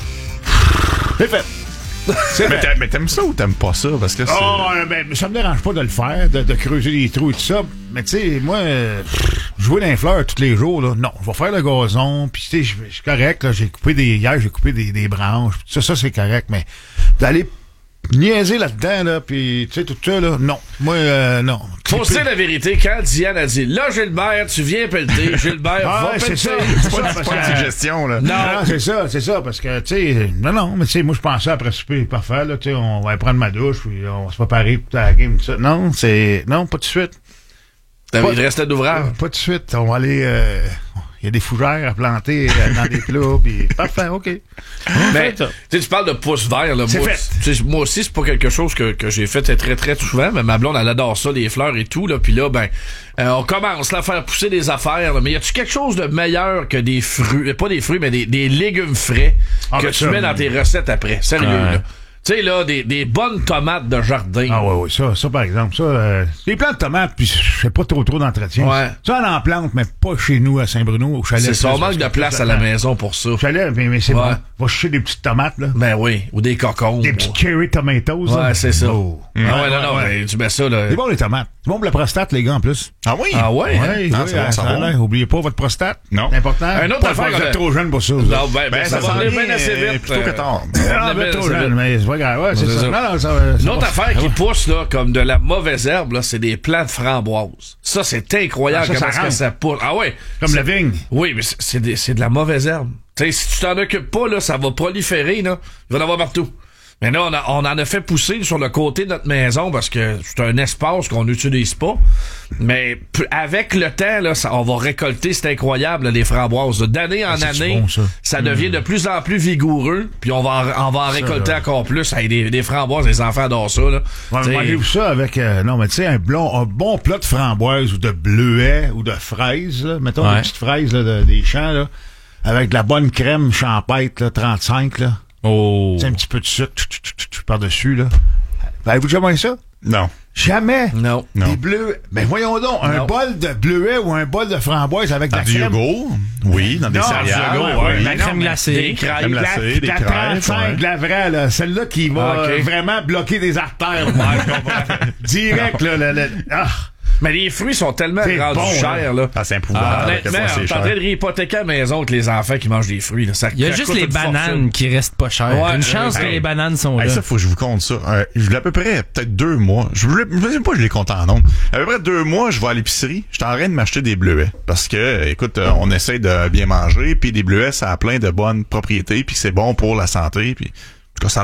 C'est fait. C'est mais, fait. t'a, mais t'aimes ça ou t'aimes pas ça? Parce que c'est... Oh, ben, ça me dérange pas de le faire, de, de creuser des trous et tout ça. Mais tu sais, moi, euh, jouer dans les fleurs tous les jours, là, non. Je vais faire le gazon, puis tu sais, je suis correct, là. J'ai coupé des... Hier, j'ai coupé des, des branches. Ça, ça, c'est correct, mais d'aller niaiser là-dedans, là, puis tu sais, tout ça, là, non. Moi, euh, non. Faut se dire la vérité, quand Diane a dit, là, Gilbert, tu viens pelleter, Gilbert, ah, va ouais, pelleter. c'est ça. C'est pas, c'est pas une suggestion, là. Non, non c'est ça, c'est ça, parce que, tu sais, non, non, mais tu sais, moi, je pensais après souper, parfait, là, tu sais, on va aller prendre ma douche, puis on va se préparer pour la game, tout ça. Non, c'est, non, pas tout de suite. T'as Pas- il restait d'ouvrage. Pas tout de suite, on va aller, euh, il y a des fougères à planter euh, dans des plats, puis parfait, OK. Mais, tu sais, tu parles de pouce vert, là. C'est Moi, fait. tu sais, moi aussi, c'est pas quelque chose que, que j'ai fait très, très souvent, mais ma blonde, elle adore ça, les fleurs et tout, là. Puis là, ben, euh, on commence là, à faire pousser des affaires, là. Mais y a-tu quelque chose de meilleur que des fruits, pas des fruits, mais des, des légumes frais Ah, que ben tu ça, mets dans tes recettes après? Sérieux, Ouais. là. Tu sais, là, des, des bonnes tomates de jardin. Ah ouais, ouais, ça, ça par exemple, ça, euh, les plantes de tomates, puis je fais pas trop trop d'entretien. Ouais. Ça, on en plante, mais pas chez nous à Saint-Bruno, au chalet. C'est ça, on Parce manque que de place à la maison pour ça. Au chalet, mais, mais c'est Ouais. bon. Va chercher des petites tomates, là. Ben oui, ou des cocons. Des petits cherry tomatoes. Ouais, là. c'est ça. Oh. Ah ouais, non, non, ben, tu mets ça, là. C'est bon, les tomates. C'est bon pour la prostate, les gars, en plus. Ah oui? Ah ouais? hein? Ouais, Ah, oui, c'est bon, ça ça a va. l'air. Oubliez pas votre prostate. Non. C'est important. Un autre Pas- affaire, Vous on a- êtes trop jeune pour ça. vous Non, autres. ben, ben, Ben, ça ça va s'en aller vient, bien assez euh, vite. plutôt que tard. Ah, Ça ben, va trop bien assez jeune, vite. mais c'est pas grave. Ouais, c'est C'est ça. ça. Non, non, ça va. Une ça autre va. affaire Ça qui va. pousse, là, comme de la mauvaise herbe, là, c'est des plants de framboises. Ça, c'est incroyable Ah, ça, comment ça est-ce que rentre. ça pousse. Ah ouais. Comme C'est- la vigne. Oui, mais c'est- c'est des- c'est de la mauvaise herbe. Tu sais, si tu t'en occupes pas, là, ça va proliférer, là. Il va en avoir partout. Mais là, on, a, on en a fait pousser sur le côté de notre maison parce que c'est un espace qu'on n'utilise pas. Mais p- avec le temps, là, ça, on va récolter, c'est incroyable, là, les framboises. là. D'année en Ah, c'est-tu année, bon, ça? ça devient de plus en plus vigoureux. Puis on va en, on va en récolter là. encore plus. Hey, des, des framboises, les enfants adorent ça. Là. Ouais, T'sais, mangez-vous ça avec, euh, non, mais tu sais, un, blond, un bon plat de framboises ou de bleuets ou de fraises, là. Mettons Ouais. des petites fraises, là, de- des champs, là. Avec de la bonne crème champêtre, là, trente-cinq, là. Oh. C'est un petit peu de sucre tch, tch, tch, tch, par-dessus, là. Avez-vous déjà mangé ça? Non. Jamais. Non. Non. Des bleus. Ben voyons donc, un Non. bol de bleuets ou un bol de framboise avec de Dans la du crème. yogourt? Oui, dans des Non, céréales. du yogourt, oui. ouais. La crème mais- glacée. Des crêpes. Crème La, glacée, des la crêpes. trente-cinq, ouais. de la vraie, là. Celle-là qui va Ah, ok. euh, vraiment bloquer des artères. Direct, là. là, là. Ah. Mais les fruits sont tellement C'est rendus bon, chers, là. Ah, c'est épouvantable. Ah, à quel honnêtement, point on c'est est en cher. train de réhypothéquer à la maison avec les enfants qui mangent des fruits. Là. Ça, Il y a ça juste coûte les une bananes fortune. qui restent pas chères. Ouais, Une chance euh, que hey. les bananes sont Hey, là. ça, faut que je vous compte ça. Euh, je voulais à peu près, peut-être deux mois. Je voulais, je sais pas, je les compte en nombre. À peu près deux mois, je vais à l'épicerie. Je suis en train de m'acheter des bleuets. Parce que, euh, écoute, euh, on essaie de bien manger, puis des bleuets, ça a plein de bonnes propriétés, puis c'est bon pour la santé, puis en tout cas, ça l'aide.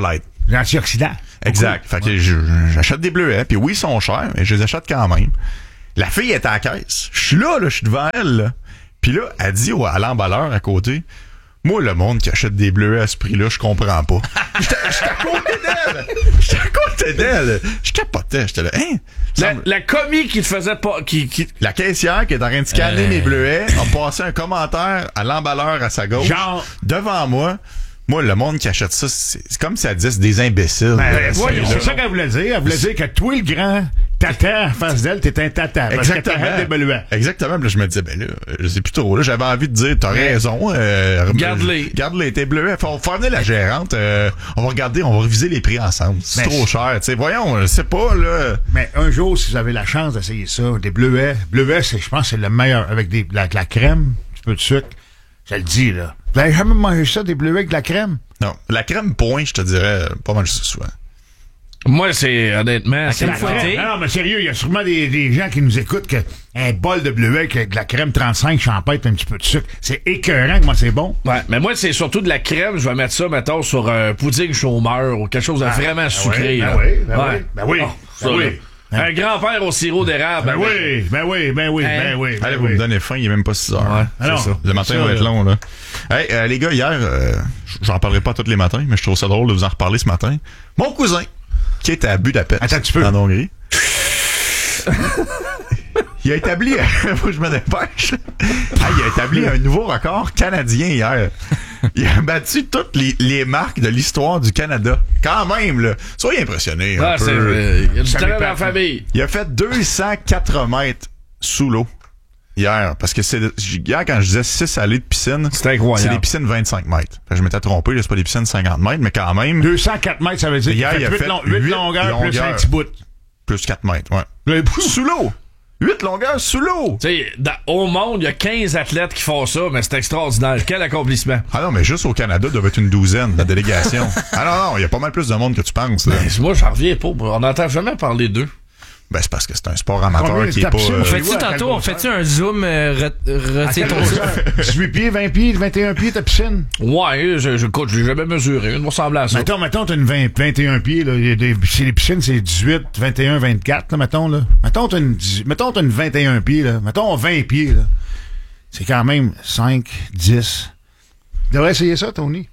antioxydants. Exact. Fait que je- j'achète des bleuets, puis oui, ils sont chers, mais je les achète quand même. La fille est à la caisse. Je suis là, là, je suis devant elle, là. Puis là, elle dit au- à l'emballeur à côté, moi, le monde qui achète des bleuets à ce prix-là, je comprends pas. J'étais j'étais à côté d'elle. J'étais à côté d'elle. Je capotais. J'étais là, hein? La, la commis qui te faisait pas... Qui, qui... La caissière qui est en train de scanner Euh. mes bleuets a passé un commentaire à l'emballeur à sa gauche. Genre. Devant moi. Moi, le monde qui achète ça, c'est c'est comme si elle disait c'est des imbéciles. Ben, là, ouais, là. c'est ça qu'elle voulait dire. Elle voulait dire que toi, le grand tata en face d'elle, t'es un tata. Parce que t'achètes des bleuets. Exactement. Puis là, je me disais, ben là, je sais plus trop. Là, j'avais envie de dire, t'as raison. Euh, Garde-les. Garde-les, tes bleuets. Faut faire venir la gérante. euh, on va regarder, on va réviser les prix ensemble. C'est Ben, trop cher. Tu sais, voyons, je sais pas, là. Mais un jour, si vous avez la chance d'essayer ça, des bleuets, bleuets, c'est, je pense, que c'est le meilleur. Avec des, la, la crème, un petit peu de sucre. Je le dis, là. Vous avez jamais mangé ça, des bleuets avec de la crème? Non. La crème point, je te dirais, pas mal ça souvent. Moi, c'est honnêtement... C'est c'est la crème. Non, non, mais sérieux, il y a sûrement des, des gens qui nous écoutent que un bol de bleuets avec de la crème trente-cinq, champêtre, un petit peu de sucre. C'est écœurant, comment c'est bon. Ouais, mais moi, c'est surtout de la crème. Je vais mettre ça, mettons, sur un pudding chômeur ou quelque chose de Ah, vraiment ben sucré. oui, ben là. oui, ben Ouais. oui, ben oui, Oh, ben ça, oui. là. Un grand-père au sirop d'érable. Ben avec- oui, ben oui, ben oui, ben oui. ben Allez, vous oui. me donnez faim, il est même pas six heures. Ouais, c'est alors, ça. Le matin ça, va être là. long, là. Hey, euh, les gars, hier, euh, j'en parlerai pas tous les matins, mais je trouve ça drôle de vous en reparler ce matin. Mon cousin, qui est à Budapest, Attends un petit peu. en Hongrie, il a établi, faut que je me dépêche. Ah, il a établi un nouveau record canadien hier. Il a battu toutes les, les marques de l'histoire du Canada. Quand même, là. Soyez impressionnés. un Ah, peu. c'est vrai. Il y a du Ça talent m'épate, dans la famille. Il a fait deux cent quatre mètres sous l'eau hier. Parce que c'est hier, quand je disais six allées de piscine, C'est incroyable. c'est des piscines vingt-cinq mètres. Fait que je m'étais trompé, là, c'est pas des piscines cinquante mètres, mais quand même, deux cent quatre mètres, ça veut dire qu'il Hier, il a fait fait huit long- huit huit longueurs plus longueurs. un petit bout. plus quatre mètres, ouais. Le bout. Sous l'eau! huit longueurs sous l'eau! Tu sais, dans- au monde, il y a quinze athlètes qui font ça, mais c'est extraordinaire. Quel accomplissement. Ah non, mais juste au Canada, il doit être une douzaine, la délégation. Ah non, non, il y a pas mal plus de monde que tu penses, là. Ben, moi, j'en reviens pas. On n'entend jamais parler d'eux. Ben, c'est parce que c'est un sport amateur Combien qui est de pas... piscines euh, On fait-tu Ouais, à quel tantôt, on grosseur? fait-tu un zoom, euh, re- retire ton zoom? dix-huit pieds, vingt pieds, vingt et un pieds, ta piscine. Ouais, je, je, écoute, je l'ai jamais mesuré. Il me ressemble à ça. Mettons, mettons, t'as une vingt, vingt et un pieds, là. Il y a des, c'est les piscines, c'est dix-huit, vingt et un, vingt-quatre, là, mettons, là. Mettons, t'as une, dix- mettons, t'as une vingt et un pieds, là. Mettons, vingt pieds, là. C'est quand même cinq, dix. Tu devrais essayer ça, Tony.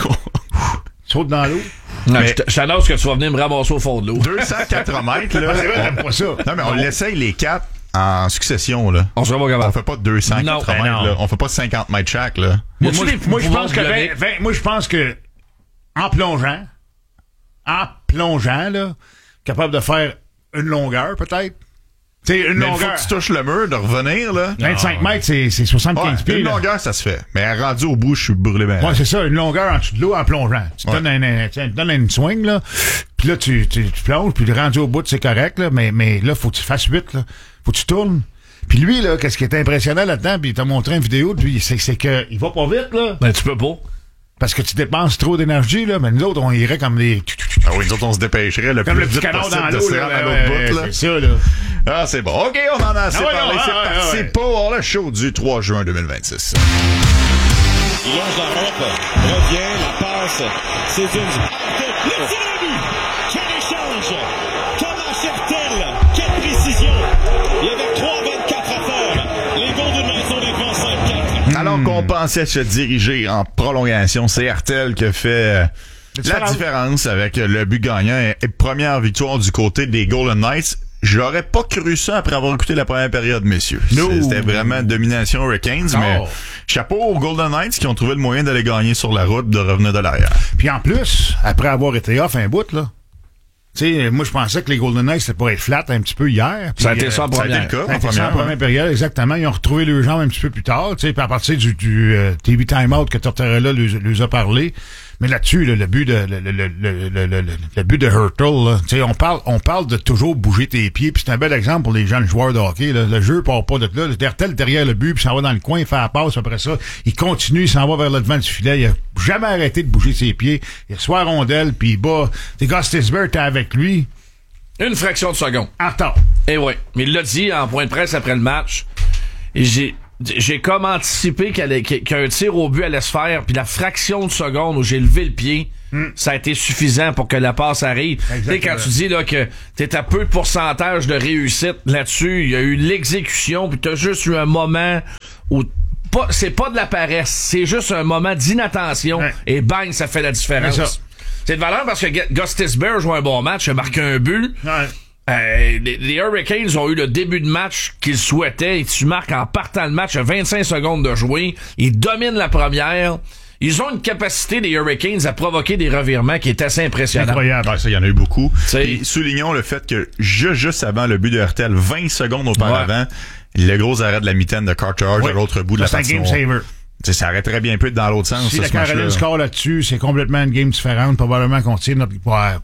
Saute dans l'eau. Non, Mais- je t- je t'annonce que tu vas venir me ramasser au fond de l'eau. deux cent quatre mètres, là. Ah, c'est vrai, on- j'aime pas ça. Non, mais on l'essaye les quatre en succession, là. On sera pas On capable. fait pas deux cent Non, quatre ben mètres, non. là. On fait pas cinquante mètres chaque, là. Moi, Y a-tu moi, des je- moi, je pouvoirs pense que, bioniques? vingt- vingt moi, je pense que, en plongeant, en plongeant, là, capable de faire une longueur, peut-être. Tu sais, une Mais il faut longueur. que tu touches le mur, de revenir, là. vingt-cinq mètres, c'est, c'est soixante-quinze Ouais, pieds, une là. longueur, ça se fait. Mais rendu au bout, je suis brûlé ben. Ouais, c'est ça, une longueur en dessous de l'eau en plongeant. Tu te Ouais. donnes un, un- tu te donnes une swing, là. Puis là, tu, tu, tu plonges, puis le rendu au bout, c'est correct, là. Mais, mais là, faut que tu fasses huit, là. Faut que tu tournes. Puis lui, là, qu'est-ce qui est impressionnant là-dedans, puis il t'a montré une vidéo de lui, c'est, c'est que il va pas vite, là. Ben, tu peux pas. Parce que tu dépenses trop d'énergie, là. Mais nous autres, on irait comme des... Ah oui, nous autres, on se dépêcherait le Comme plus le petit vite canard possible dans de l'eau, se là. rendre à Ouais, l'autre bout, là. c'est ça, là. Ah, c'est bon. OK, on en a assez Ah ouais, parlé. non, C'est ah, ouais, parti ouais. pour le show du trois juin deux mille vingt-six. Il lance la rampe, revient, la passe, c'est une... Le tir à but! Quel échange! Thomas Hertel! Quelle précision! Il y avait trois vingt-quatre à faire. Les Golden Knights ont devant cinq quatre. Alors qu'on pensait se diriger en prolongation, c'est Hertel qui a fait euh, la différence. différence avec le but gagnant et, et première victoire du côté des Golden Knights. J'aurais pas cru ça après avoir écouté la première période, messieurs. No. C'était vraiment domination Hurricanes, Oh. mais chapeau aux Golden Knights qui ont trouvé le moyen d'aller gagner sur la route, de revenir de l'arrière. Puis en plus, après avoir été off un bout, là, tu sais, moi, je pensais que les Golden Knights, c'était pour être flat un petit peu hier. Puis, Ça a été euh, ça en Ça a été première. le cas Ça a en été ça en première. première hein. période, exactement. Ils ont retrouvé leurs jambes un petit peu plus tard, tu sais, puis à partir du, du euh, T V timeout que Tortorella leur, leur a parlé. Mais là-dessus, là, le but de le, le, le, le, le, le, le but de Hurtle, là, tu sais, on parle, on parle de toujours bouger tes pieds, puis c'est un bel exemple pour les jeunes joueurs de hockey. Là. Le jeu part pas de là. Hurtle derrière le but, puis s'en va dans le coin, il fait la passe. Après ça, il continue, il s'en va vers le devant du filet. Il a jamais arrêté de bouger ses pieds. Il reçoit la rondelle, puis il bat. T'es Gostisbehere, t'es avec lui. Une fraction de seconde. En retard. Eh ouais. Mais il l'a dit en point de presse après le match. Et j'ai, j'ai comme anticipé qu'elle allait- qu'un tir au but allait se faire. Puis la fraction de seconde où j'ai levé le pied, mm. ça a été suffisant pour que la passe arrive. Tu sais, quand tu dis là que t'es à peu de pourcentage de réussite là-dessus, il y a eu l'exécution, puis t'as juste eu un moment où pas, c'est pas de la paresse, c'est juste un moment d'inattention, ouais. et bang, ça fait la différence. C'est de valeur parce que Gostisbehere joue un bon match, a marqué un but. Ouais. Euh, les, les Hurricanes ont eu le début de match qu'ils souhaitaient et tu marques en partant le match à vingt-cinq secondes de jouer. Ils dominent la première. Ils ont une capacité, les Hurricanes, à provoquer des revirements qui est assez impressionnant. Incroyable. Ouais, ça, il y en a eu beaucoup. Et soulignons le fait que juste, juste avant le but de R T L, vingt secondes auparavant, ouais. le gros arrêt de la mitaine de Carter ouais. à l'autre bout de la patinoire. C'est un game saver. T'sais, ça aurait très bien pu être dans l'autre sens. Si ça, la Caroline score là-dessus, c'est complètement une game différente. Probablement qu'on tire notre...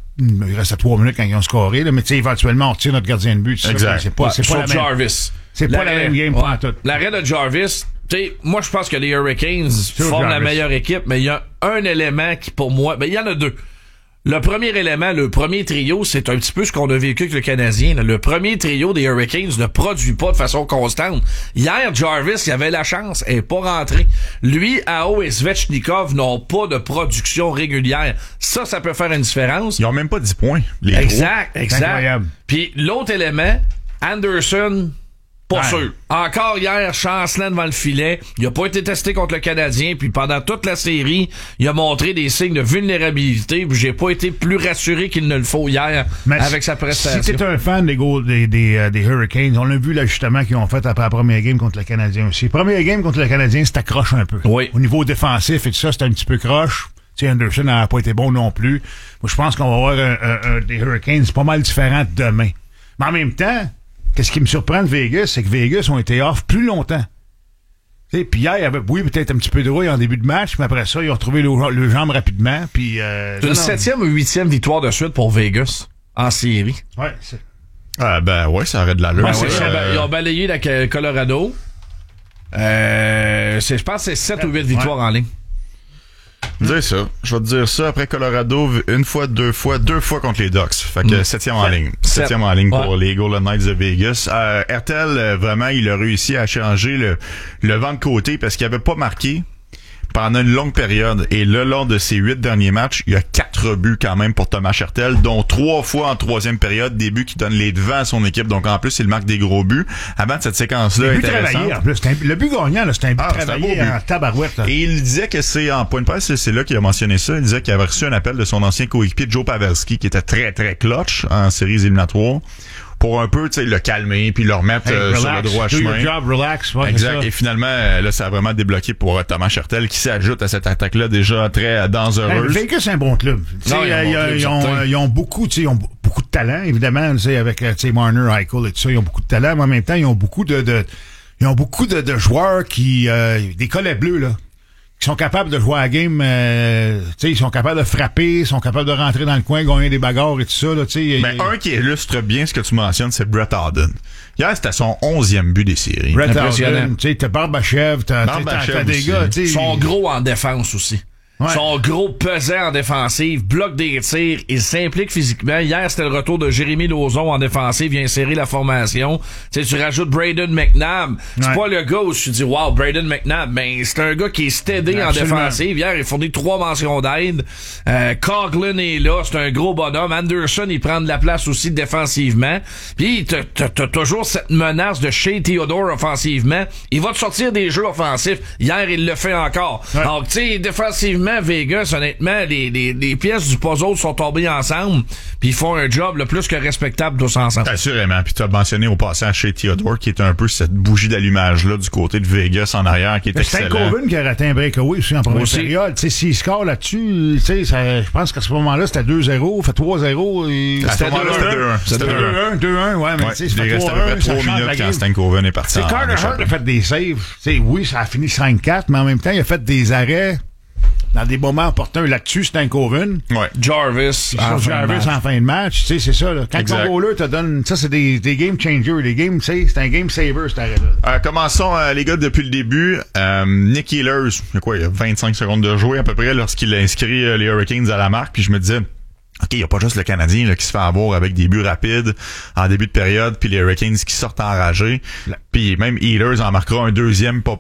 Il reste à trois minutes quand ils ont scoré, là, mais éventuellement, on tire notre gardien de but. Exact. C'est pas, ouais, c'est pas la Jarvis. Même, c'est pas la même game ouais. pour tout. L'arrêt de Jarvis, t'sais, moi, je pense que les Hurricanes forment Jarvis. La meilleure équipe, mais il y a un élément qui, pour moi, ben, il y en a deux. Le premier élément, le premier trio, c'est un petit peu ce qu'on a vécu avec le Canadien. Là. Le premier trio des Hurricanes ne produit pas de façon constante. Hier, Jarvis, il avait la chance, elle n'est pas rentré. Lui, Aho et Svechnikov n'ont pas de production régulière. Ça, ça peut faire une différence. Ils ont même pas dix points. Les exact, gros. exact. Incroyable. Puis l'autre élément, Anderson... Pas ouais. sûr. Encore hier, chancelant devant le filet. Il a pas été testé contre le Canadien. Puis pendant toute la série, il a montré des signes de vulnérabilité. Puis j'ai pas été plus rassuré qu'il ne le faut hier mais avec sa prestation. Si t'es un fan des, goals, des, des, euh, des Hurricanes, on l'a vu l'ajustement qu'ils ont fait après la première game contre le Canadien aussi. Première game contre le Canadien, c'était croche un peu. Oui. Au niveau défensif et tout ça, c'était un petit peu croche. T'sais, Anderson n'a pas été bon non plus. Moi, je pense qu'on va avoir un, un, un, des Hurricanes pas mal différents demain. Mais en même temps, qu'est-ce qui me surprend de Vegas, c'est que Vegas ont été off plus longtemps. Puis hier, il y avait, oui, peut-être un petit peu de rouille en début de match, mais après ça, ils ont retrouvé le, le jambe rapidement. Puis, euh, c'est une septième ou huitième victoire de suite pour Vegas en série. Ouais, c'est... Ah, ben ouais, ça aurait de l'allure. Ouais, euh... Ils ont balayé la Colorado. Euh, c'est, je pense que c'est sept ou huit victoires ouais. en ligne. Dis ça. Je vais te dire ça. Après Colorado, une fois, deux fois, deux fois contre les Ducks. Fait que mm. septième en ligne. Septième en ligne ouais. pour les Golden Knights de Vegas. Euh, R T L, vraiment, il a réussi à changer le, le vent de côté parce qu'il avait pas marqué pendant une longue période. Et le long de ces huit derniers matchs, il y a quatre buts quand même pour Thomas Hertel, dont trois fois en troisième période, des buts qui donnent les devants à son équipe. Donc en plus, il marque des gros buts. Avant de cette séquence-là, le but travaillé, en plus. Un, le but gagnant, c'est un but ah, travaillé un en tabarouette. Là. Et il disait que c'est, en point de presse, c'est là qu'il a mentionné ça. Il disait qu'il avait reçu un appel de son ancien coéquipier Joe Pavelski, qui était très, très clutch en séries éliminatoires, pour un peu, tu sais, le calmer puis le remettre hey, euh, relax, sur le droit chemin. Job, relax, ouais, exact. Et finalement, là, ça a vraiment débloqué pour euh, Thomas Hertel qui s'ajoute à cette attaque-là déjà très dangereuse. Hey, Vegas, c'est un bon club. Non, ils, ont, bon club ils, ont, ils ont beaucoup, tu sais, ils ont beaucoup de talent, évidemment, tu sais, avec, tu sais, Marner, Eichel et tout ça, ils ont beaucoup de talent, mais en même temps, ils ont beaucoup de, de ils ont beaucoup de, de joueurs qui, euh, des collets bleus, là. Ils sont capables de jouer à la game, euh, tu sais, ils sont capables de frapper, ils sont capables de rentrer dans le coin, gagner des bagarres et tout ça, là, tu sais. Ben, un qui illustre bien ce que tu mentionnes, c'est Brett Howden. Hier, c'était son onzième but des séries. Brett Howden, tu sais, t'as Barbachev, t'as, Barbachev t'as, t'as des gars, tu sais. Ils sont gros en défense aussi. Ouais. Son gros pesant en défensive, bloque des tirs, il s'implique physiquement. Hier, c'était le retour de Jérémy Lauzon en défensive, vient serrer la formation. Tu sais, tu rajoutes Braden McNabb. C'est ouais. pas le gars où je te dis, wow, Braden McNabb, ben, c'est un gars qui est steady en défensive. Hier, il fournit trois mentions d'aide. Euh, Coughlin est là, c'est un gros bonhomme. Anderson, il prend de la place aussi défensivement. Puis, t'as, t'as, t'as toujours cette menace de Shea Theodore offensivement. Il va te sortir des jeux offensifs. Hier, il le fait encore. Ouais. Donc, tu sais, défensivement, Vegas, honnêtement, les, les, les pièces du puzzle sont tombées ensemble, puis ils font un job le plus que respectable tous ensemble. Assurément. Puis tu as mentionné au passage chez Theodore, qui est un peu cette bougie d'allumage-là du côté de Vegas en arrière, qui est excellent. C'est Coven qui a raté un breakaway aussi en première aussi. période. T'sais, s'il score là-dessus, je pense qu'à ce moment-là, c'était deux zéro, fait trois zéro. Et... À ce moment-là, c'était deux un. C'était deux un, deux un, ouais, mais ouais, tu sais, il restait à peu près trois minutes quand Stan Coven est parti. Carter Hart a fait des saves. T'sais, oui, ça a fini cinq quatre, mais en même temps, il a fait des arrêts dans des moments opportuns. Là-dessus, c'est un Coven. Ouais. Jarvis. En Jarvis en fin de match. Tu sais, c'est ça, là. Quand exact. Ton goaler te donne, ça, c'est des, des game changers. Des game, tu sais, c'est un game saver, cet arrêt-là. Euh, commençons, euh, les gars, depuis le début. Euh, Nick Ehlers, il y a quoi, il y a vingt-cinq secondes de jouer, à peu près, lorsqu'il a inscrit euh, les Hurricanes à la marque. Puis je me disais, OK, il n'y a pas juste le Canadien là, qui se fait avoir avec des buts rapides en début de période, puis les Hurricanes qui sortent enragés. Puis même Ehlers en marquera un deuxième, pas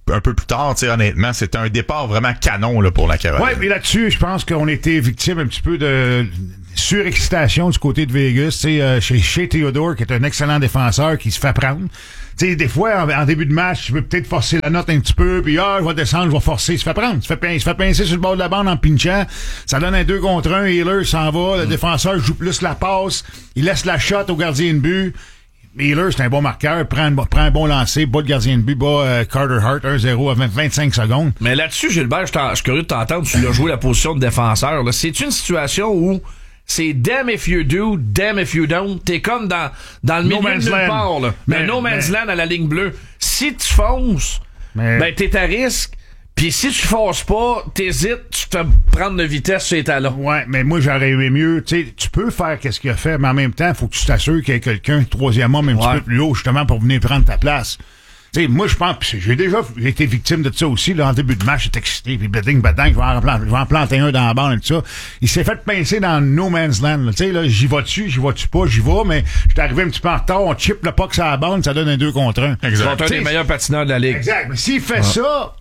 un peu plus tard, tu sais, honnêtement, c'était un départ vraiment canon là, pour la Caroline. Ouais, mais là-dessus, je pense qu'on était victime un petit peu de surexcitation du côté de Vegas, tu sais, euh, chez, chez Theodore, qui est un excellent défenseur qui se fait prendre. Tu sais, des fois, en, en début de match, tu peux peut-être forcer la note un petit peu, puis ah, je vais descendre, je vais forcer, il se fait prendre. Il se fait, pin- il se fait pincer sur le bord de la bande en pinchant. Ça donne un deux contre un, Healer s'en va, le mm. défenseur joue plus la passe, il laisse la shot au gardien de but. Healer, c'est un bon marqueur, prend, un, prend un bon lancer, bat le gardien de but, bat euh, Carter Hart un zéro à vingt-cinq secondes. Mais là-dessus, Gilbert, je, je suis curieux de t'entendre, tu l'as joué la position de défenseur. Là. C'est une situation où c'est damn if you do, damn if you don't. T'es comme dans, dans le No milieu de nulle part, là. Mais, mais no man's mais... land à la ligne bleue. Si tu fonces, mais... ben t'es à risque. Puis si tu fonces pas, t'hésites, tu te fais prendre de vitesse sur les talons. Ouais, mais moi, j'aurais aimé mieux. Tu sais, tu peux faire qu'est-ce qu'il a fait, mais en même temps, faut que tu t'assures qu'il y ait quelqu'un, troisième homme, un ouais. petit peu plus haut, justement, pour venir prendre ta place. Tu sais, moi, je pense, pis j'ai déjà j'ai été victime de ça aussi, là, en début de match, j'étais excité, puis beding, beding, je vais en planter, je vais en planter un dans la bande et tout ça. Il s'est fait pincer dans No Man's Land, tu sais, là, j'y vas-tu, j'y vas-tu pas, j'y vais, mais j'étais arrivé un petit peu en retard, on chip le puck sur la bande, ça donne un deux contre un. Exact. C'est un des meilleurs patineurs de la ligue. Exact. Mais s'il fait ouais. ça,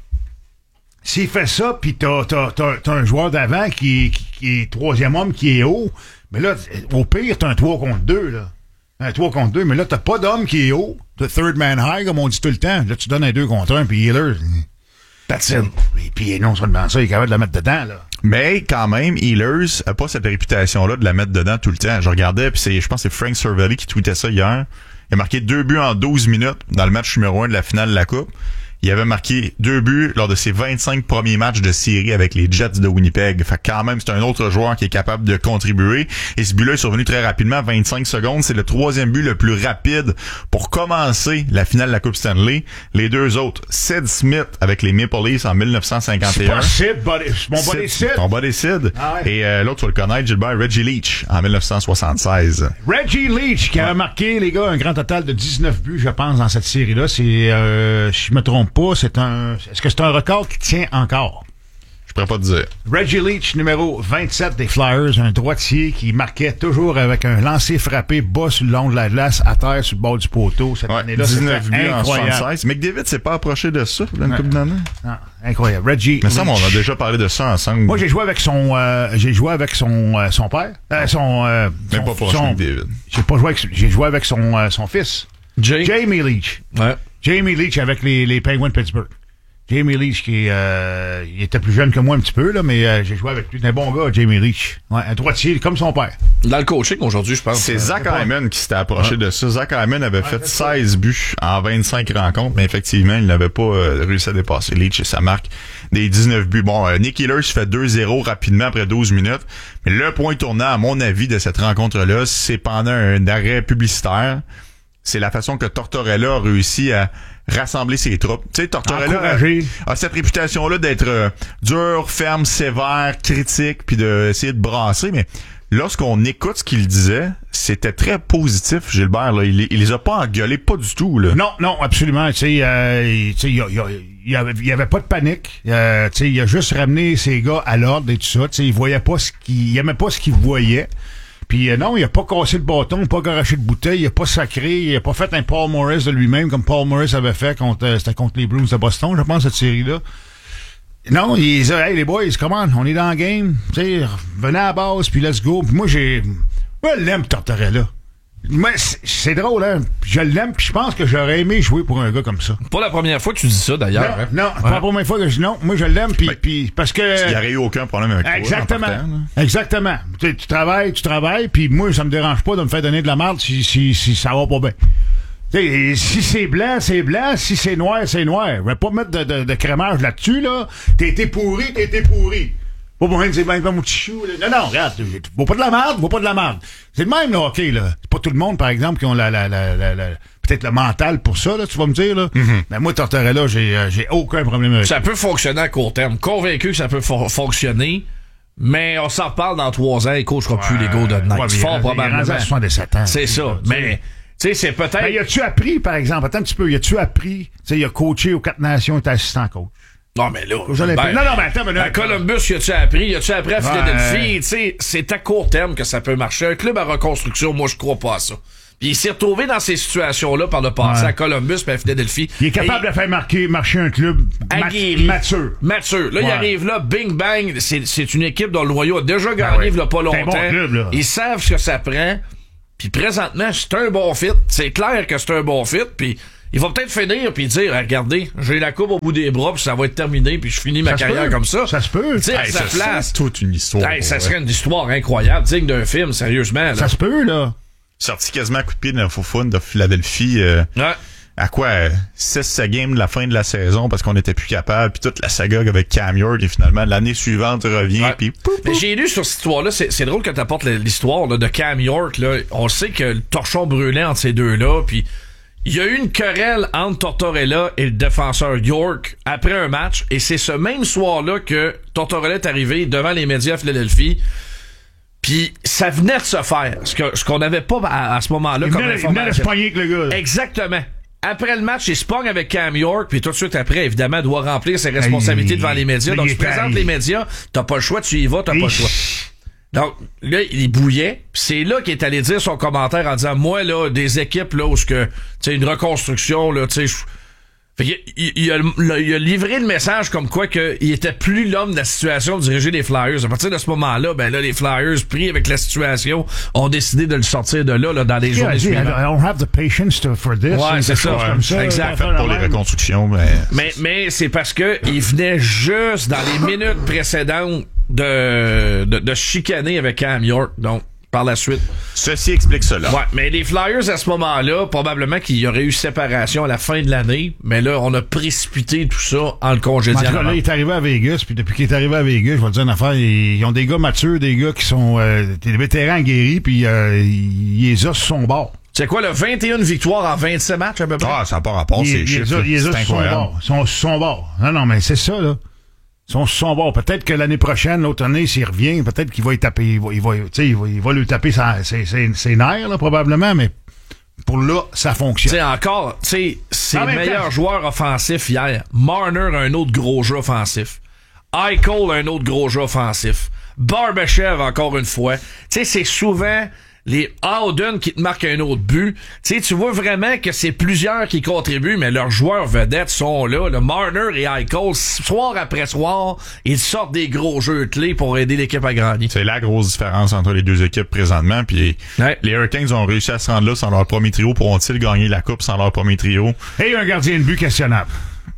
s'il fait ça, pis t'as, t'as, t'as, t'as un joueur d'avant qui, qui, qui est troisième homme, qui est haut, mais là, au pire, t'as un trois contre deux, là. Un trois contre deux, mais là, t'as pas d'homme qui est haut. T'as third man high, comme on dit tout le temps. Là, tu donnes un deux contre un, puis Healer. Patine. Et puis non seulement ça, il est capable de la mettre dedans, là. Mais quand même, Healers a pas cette réputation-là de la mettre dedans tout le temps. Je regardais, puis c'est, je pense que c'est Frank Cervelli qui tweetait ça hier. Il a marqué deux buts en douze minutes dans le match numéro un de la finale de la Coupe. Il avait marqué deux buts lors de ses vingt-cinq premiers matchs de série avec les Jets de Winnipeg. Fait que quand même, c'est un autre joueur qui est capable de contribuer. Et ce but-là est survenu très rapidement, vingt-cinq secondes. C'est le troisième but le plus rapide pour commencer la finale de la Coupe Stanley. Les deux autres, Sid Smith avec les Maple Leafs en dix-neuf cent cinquante et un. C'est pas Sid, buddy. C'est mon buddy Sid. Ton buddy Sid. Ah ouais. Et euh, l'autre, tu vas le connaître, Gilbert, Reggie Leach en dix-neuf cent soixante-seize. Reggie Leach qui ouais. a marqué, les gars, un grand total de dix-neuf buts, je pense, dans cette série-là. C'est, euh, si je me trompe pas, c'est un... Est-ce que c'est un record qui tient encore? Je pourrais pas te dire. Reggie Leach, numéro vingt-sept des Flyers, un droitier qui marquait toujours avec un lancer frappé bas sur le long de la glace, à terre sur le bord du poteau. Cette ouais, année-là, dix-neuf buts en soixante-seize. McDavid s'est pas approché de ça dans une ouais. couple d'années. Non, incroyable. Reggie Mais ça, on a déjà parlé de ça ensemble. Moi, j'ai joué avec son, euh, j'ai joué avec son, euh, son père, euh, son, euh, Même son, pas pour son, McDavid. J'ai pas joué avec, j'ai joué avec son, euh, son fils. Jay. Jamie Leach. Ouais. Jamie Leach avec les, les Penguins de Pittsburgh. Jamie Leach, qui euh, il était plus jeune que moi un petit peu, là, mais euh, j'ai joué avec lui. C'est un bon gars, Jamie Leach. Ouais, un droitier, comme son père. Dans le coaching aujourd'hui, je pense. C'est Zach Hyman qui s'était approché ouais. de ça. Zach Hyman avait ouais, fait seize buts en vingt-cinq rencontres, mais effectivement, il n'avait pas euh, réussi à dépasser Leach et sa marque des dix-neuf buts. Bon, euh, Nick Healers fait deux zéro rapidement après douze minutes, mais le point tournant, à mon avis, de cette rencontre-là, c'est pendant un arrêt publicitaire. C'est la façon que Tortorella a réussi à rassembler ses troupes. Tu sais, Tortorella a, a cette réputation-là d'être euh, dur, ferme, sévère, critique, puis d'essayer de brasser, mais lorsqu'on écoute ce qu'il disait, c'était très positif, Gilbert. Là. Il, il les a pas engueulés, pas du tout. Là. Non, non, absolument. Tu sais, euh, il y, y, y, avait, y avait pas de panique. Euh, tu sais, il a juste ramené ses gars à l'ordre et tout ça. Tu sais, il voyait pas ce qu'il, il aimait pas ce qu'il voyait. Puis euh, non, il a pas cassé le bâton, pas garoché de bouteille, il a pas sacré, il a pas fait un Paul Morris de lui-même comme Paul Morris avait fait contre, euh, c'était contre les Bruins de Boston, je pense, cette série-là. Non, il disait, hey les boys, comment, on est dans le game, tu sais, venez à la base, puis let's go. Puis moi, j'ai, moi, je l'aime, Tortorella. Mais c'est drôle, hein. Je l'aime, puis je pense que j'aurais aimé jouer pour un gars comme ça. Pas la première fois que tu dis ça, d'ailleurs. Non, hein? non ouais. Pas la première fois que je dis non. Moi, je l'aime, puis ben, parce que... Il n'y aurait eu aucun problème avec toi. Exactement. Exactement. Tu, tu travailles, tu travailles, puis moi, ça me dérange pas de me faire donner de la merde si, si, si ça va pas bien. T'sais, si c'est blanc, c'est blanc. Si c'est noir, c'est noir. Je vais pas mettre de, de, de crémage là-dessus, là. T'es été pourri, t'es été pourri. Pas pour rien de dire, ben, ben, mon petit chou, là. Non, non, regarde, vaut pas de la merde, vaut pas de la merde. C'est le même, là, OK, là. C'est pas tout le monde, par exemple, qui ont la, la, la, la, la peut-être le mental pour ça, là, tu vas me dire, là. Mm-hmm. Mais moi, Tortorella, j'ai, euh, j'ai aucun problème avec ça. Ça peut fonctionner à court terme. Convaincu que ça peut fo- fonctionner. Mais on s'en reparle dans trois ans, il coachera ouais, plus les Golden Knights. Ouais, fort probablement. soixante-dix-sept ans. C'est ça. Mais, tu sais, c'est peut-être. Ben, y a-tu appris, par exemple, attends un petit peu, y a-tu appris, tu sais, il a coaché aux Quatre Nations, il était assistant coach. Non, mais là. Ben, non, non, mais attends, mais là, à Columbus, y a-tu appris? Y a-tu appris à Philadelphie? Tu sais, c'est à court terme que ça peut marcher. Un club à reconstruction, moi, je crois pas à ça. Puis il s'est retrouvé dans ces situations-là par le passé ouais. à Columbus et à Philadelphie. Il est capable et, de faire marquer, marcher un club aguerri, mature. Mature. Là, ouais. il arrive là, bing bang. C'est, c'est une équipe dont le noyau a déjà gagné ben ouais. il y a pas longtemps. Bon club, là. Ils savent ce que ça prend. Puis présentement, c'est un bon fit. C'est clair que c'est un bon fit. Puis il va peut-être finir puis dire, regardez, j'ai la coupe au bout des bras puis ça va être terminé puis je finis ma ça carrière comme ça. Ça se peut. Tu sais, hey, ça place. C'est toute une histoire. Hey, ça serait une histoire incroyable, digne d'un film, sérieusement. Là. Ça se peut, là. Sorti quasiment à coup de pied de la foufoune de Philadelphie. Euh, ouais. À quoi? six games de la fin de la saison parce qu'on était plus capable. Puis toute la saga avec Cam York et finalement l'année suivante revient. Ouais. Puis pou, pou. Mais j'ai lu sur cette histoire-là, c'est, c'est drôle que tu apportes l'histoire là, de Cam York. Là. On sait que le torchon brûlait entre ces deux-là. Puis il y a eu une querelle entre Tortorella et le défenseur York après un match. Et c'est ce même soir-là que Tortorella est arrivé devant les médias à Philadelphie. Puis ça venait de se faire, ce, que, ce qu'on n'avait pas à, à ce moment-là il comme venait, information. Il venait de se pogner avec le gars. Là. Exactement. Après le match, il se pogne avec Cam York, puis tout de suite après, évidemment, doit remplir ses responsabilités il, devant les médias. Donc, tu présentes les médias, t'as pas le choix, tu y vas, t'as il, pas le choix. Donc, là, il bouillait, pis c'est là qu'il est allé dire son commentaire en disant, moi, là, des équipes, là, où ce que, tu sais, une reconstruction, là, tu sais, il, il, il, a, il a livré le message comme quoi que il était plus l'homme de la situation de diriger les Flyers. À partir de ce moment-là, ben là, les Flyers, pris avec la situation, ont décidé de le sortir de là, là dans les journées suivantes. I don't have the patience to, for this. Ouais, c'est ça. Comme ça. Exact. Fait pour les reconstructions, mais... Mais, mais c'est parce que il venait juste dans les minutes précédentes de, de, de chicaner avec Cam York. Donc, par la suite. Ceci explique cela. Ouais, mais les Flyers, à ce moment-là, probablement qu'il y aurait eu séparation à la fin de l'année, mais là, on a précipité tout ça en le congédiant. En tout cas, là, il est arrivé à Vegas, puis depuis qu'il est arrivé à Vegas, je vais te dire une affaire, ils ont des gars matures, des gars qui sont euh, des vétérans guéris, puis euh, ils les ont sur son bord. C'est quoi, le vingt et une victoires en vingt-sept matchs, à peu près? Ah, ça n'a pas rapport, il, ces il chiffres. Il les a sur son bord. Ils sont sur son bord. Non, non, mais c'est ça, là. Ils sont sur son bord. Peut-être que l'année prochaine, l'autre année, s'il revient, peut-être qu'il va y taper, il va, il va, il va, il va lui taper sa, ses, ses, ses nerfs, là, probablement, mais pour là, ça fonctionne. Tu sais, encore, tu sais, ses meilleurs temps. joueurs offensifs hier. Marner a un autre gros jeu offensif. Eichel a un autre gros jeu offensif. Barbashev, encore une fois. Tu sais, c'est souvent les Howden qui te marquent un autre but. Tu sais, tu vois vraiment que c'est plusieurs qui contribuent, mais leurs joueurs vedettes sont là. Le Marner et Eichel, soir après soir, ils sortent des gros jeux clés pour aider l'équipe à gagner. C'est la grosse différence entre les deux équipes présentement. Puis ouais. Les Hurricanes ont réussi à se rendre là sans leur premier trio. Pourront-ils gagner la coupe sans leur premier trio? Et un gardien de but questionnable.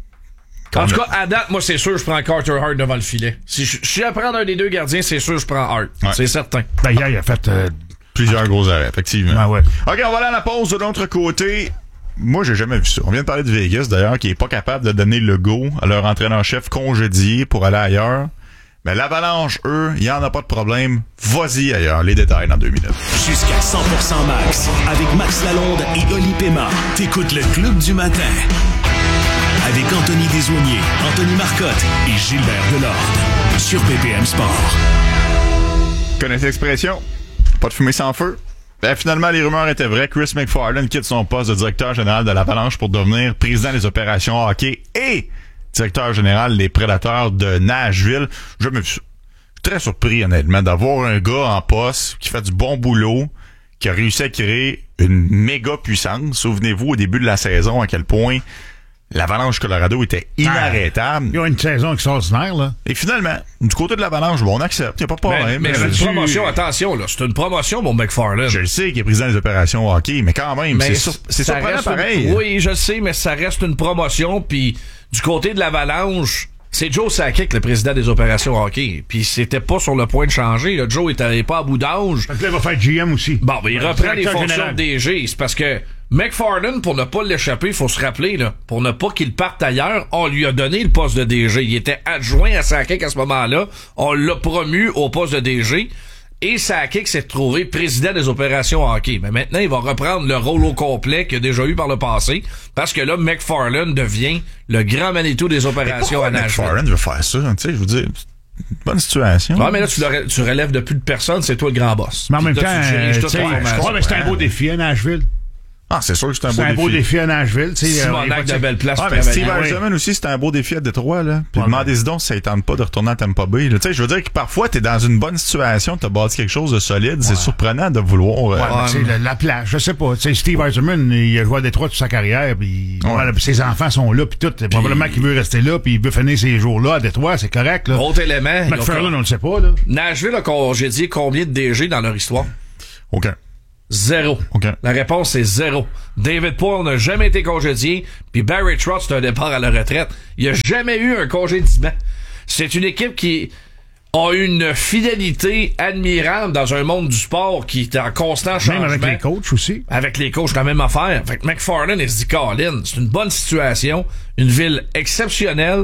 En tout cas, à date, moi, c'est sûr, je prends Carter Hart devant le filet. Si je suis à prendre un des deux gardiens, c'est sûr, je prends Hart. Ouais. C'est certain. Ben, hier, il a fait... Euh, Plusieurs gros arrêts, effectivement. Ah ouais. OK, on va aller à la pause de l'autre côté. Moi, j'ai jamais vu ça. On vient de parler de Vegas, d'ailleurs, qui est pas capable de donner le go à leur entraîneur-chef congédié pour aller ailleurs. Mais l'Avalanche, eux, il y en a pas de problème. Vas-y ailleurs. Les détails dans deux minutes. Jusqu'à cent pour cent max. Avec Max Lalonde et Oli Pema. T'écoutes le Club du matin. Avec Anthony Desaulniers, Anthony Marcotte et Gilbert Delorde. Sur P P M Sport. Connaissez l'expression? Pas de fumée sans feu. Ben, finalement, les rumeurs étaient vraies. Chris McFarland quitte son poste de directeur général de l'Avalanche pour devenir président des opérations hockey et directeur général des Prédateurs de Nashville. Je me suis très surpris, honnêtement, d'avoir un gars en poste qui fait du bon boulot, qui a réussi à créer une méga puissance. Souvenez-vous, au début de la saison, à quel point l'Avalanche Colorado était inarrêtable. Il y a une saison extraordinaire, là. Et finalement, du côté de l'Avalanche, bon, on accepte. Il n'y a pas de problème. Mais, mais c'est une promotion, attention, là. C'est une promotion, mon McFarland. Je le sais qu'il est président des opérations hockey, mais quand même, mais c'est, sur, c'est surprenant pareil. Une, oui, je le sais, mais ça reste une promotion. Puis du côté de l'Avalanche, c'est Joe Sakic, le président des opérations hockey. Puis c'était pas sur le point de changer. Là. Joe était pas à bout d'âge. Donc là, il va faire G M aussi. Bon, ben, il reprend les fonctions général. de D G. C'est parce que McFarland, pour ne pas l'échapper, il faut se rappeler, là, pour ne pas qu'il parte ailleurs, on lui a donné le poste de D G. Il était adjoint à Sakic à ce moment-là. On l'a promu au poste de D G. Et Sakic s'est trouvé président des opérations hockey. Mais maintenant, il va reprendre le rôle au complet qu'il a déjà eu par le passé. Parce que là, McFarland devient le grand Manitou des opérations à Nashville. McFarland veut faire ça, tu sais, je veux dire... Bonne situation. Ouais, mais là, tu, le, tu relèves de plus de personne, c'est toi le grand boss. Mais en même là, temps, tu diriges toute la formation. Ouais, mais c'est un beau défi à Nashville. Ah, c'est sûr que c'est un beau C'est un défi. beau défi à Nashville. tu sais, Simonac euh, de belle place Ah, pour mais travailler. Steve oui. Eisenman aussi, c'était un beau défi à Détroit, là. Puis Ouais, demandez-y donc si ça ne tente pas de retourner à Tampa Bay, là. Tu sais, je veux dire que parfois, t'es dans une bonne situation, t'as bâti quelque chose de solide. C'est surprenant de vouloir. euh, Ouais, mais tu sais, la, la plage, je sais pas. Tu sais, Steve Eisenman, il a joué à Détroit toute sa carrière, puis Ouais. voilà, puis ses enfants sont là, puis tout. Probablement qu'il veut rester là, puis il veut finir ses jours-là à Détroit, c'est correct, là. Autre élément. McFarland, on le sait pas, là. Nashville a congédié combien de D G dans leur histoire? Aucun. Zéro. OK. La réponse est zéro. David Poile n'a jamais été congédié, puis Barry Trotz, c'est un départ à la retraite. Il n'y a jamais eu un congédiement. C'est une équipe qui a une fidélité admirable dans un monde du sport qui est en constant changement. Même avec les coachs aussi. Avec les coachs, la même affaire. Fait que McFarland, il se dit, Colin, c'est une bonne situation, une ville exceptionnelle,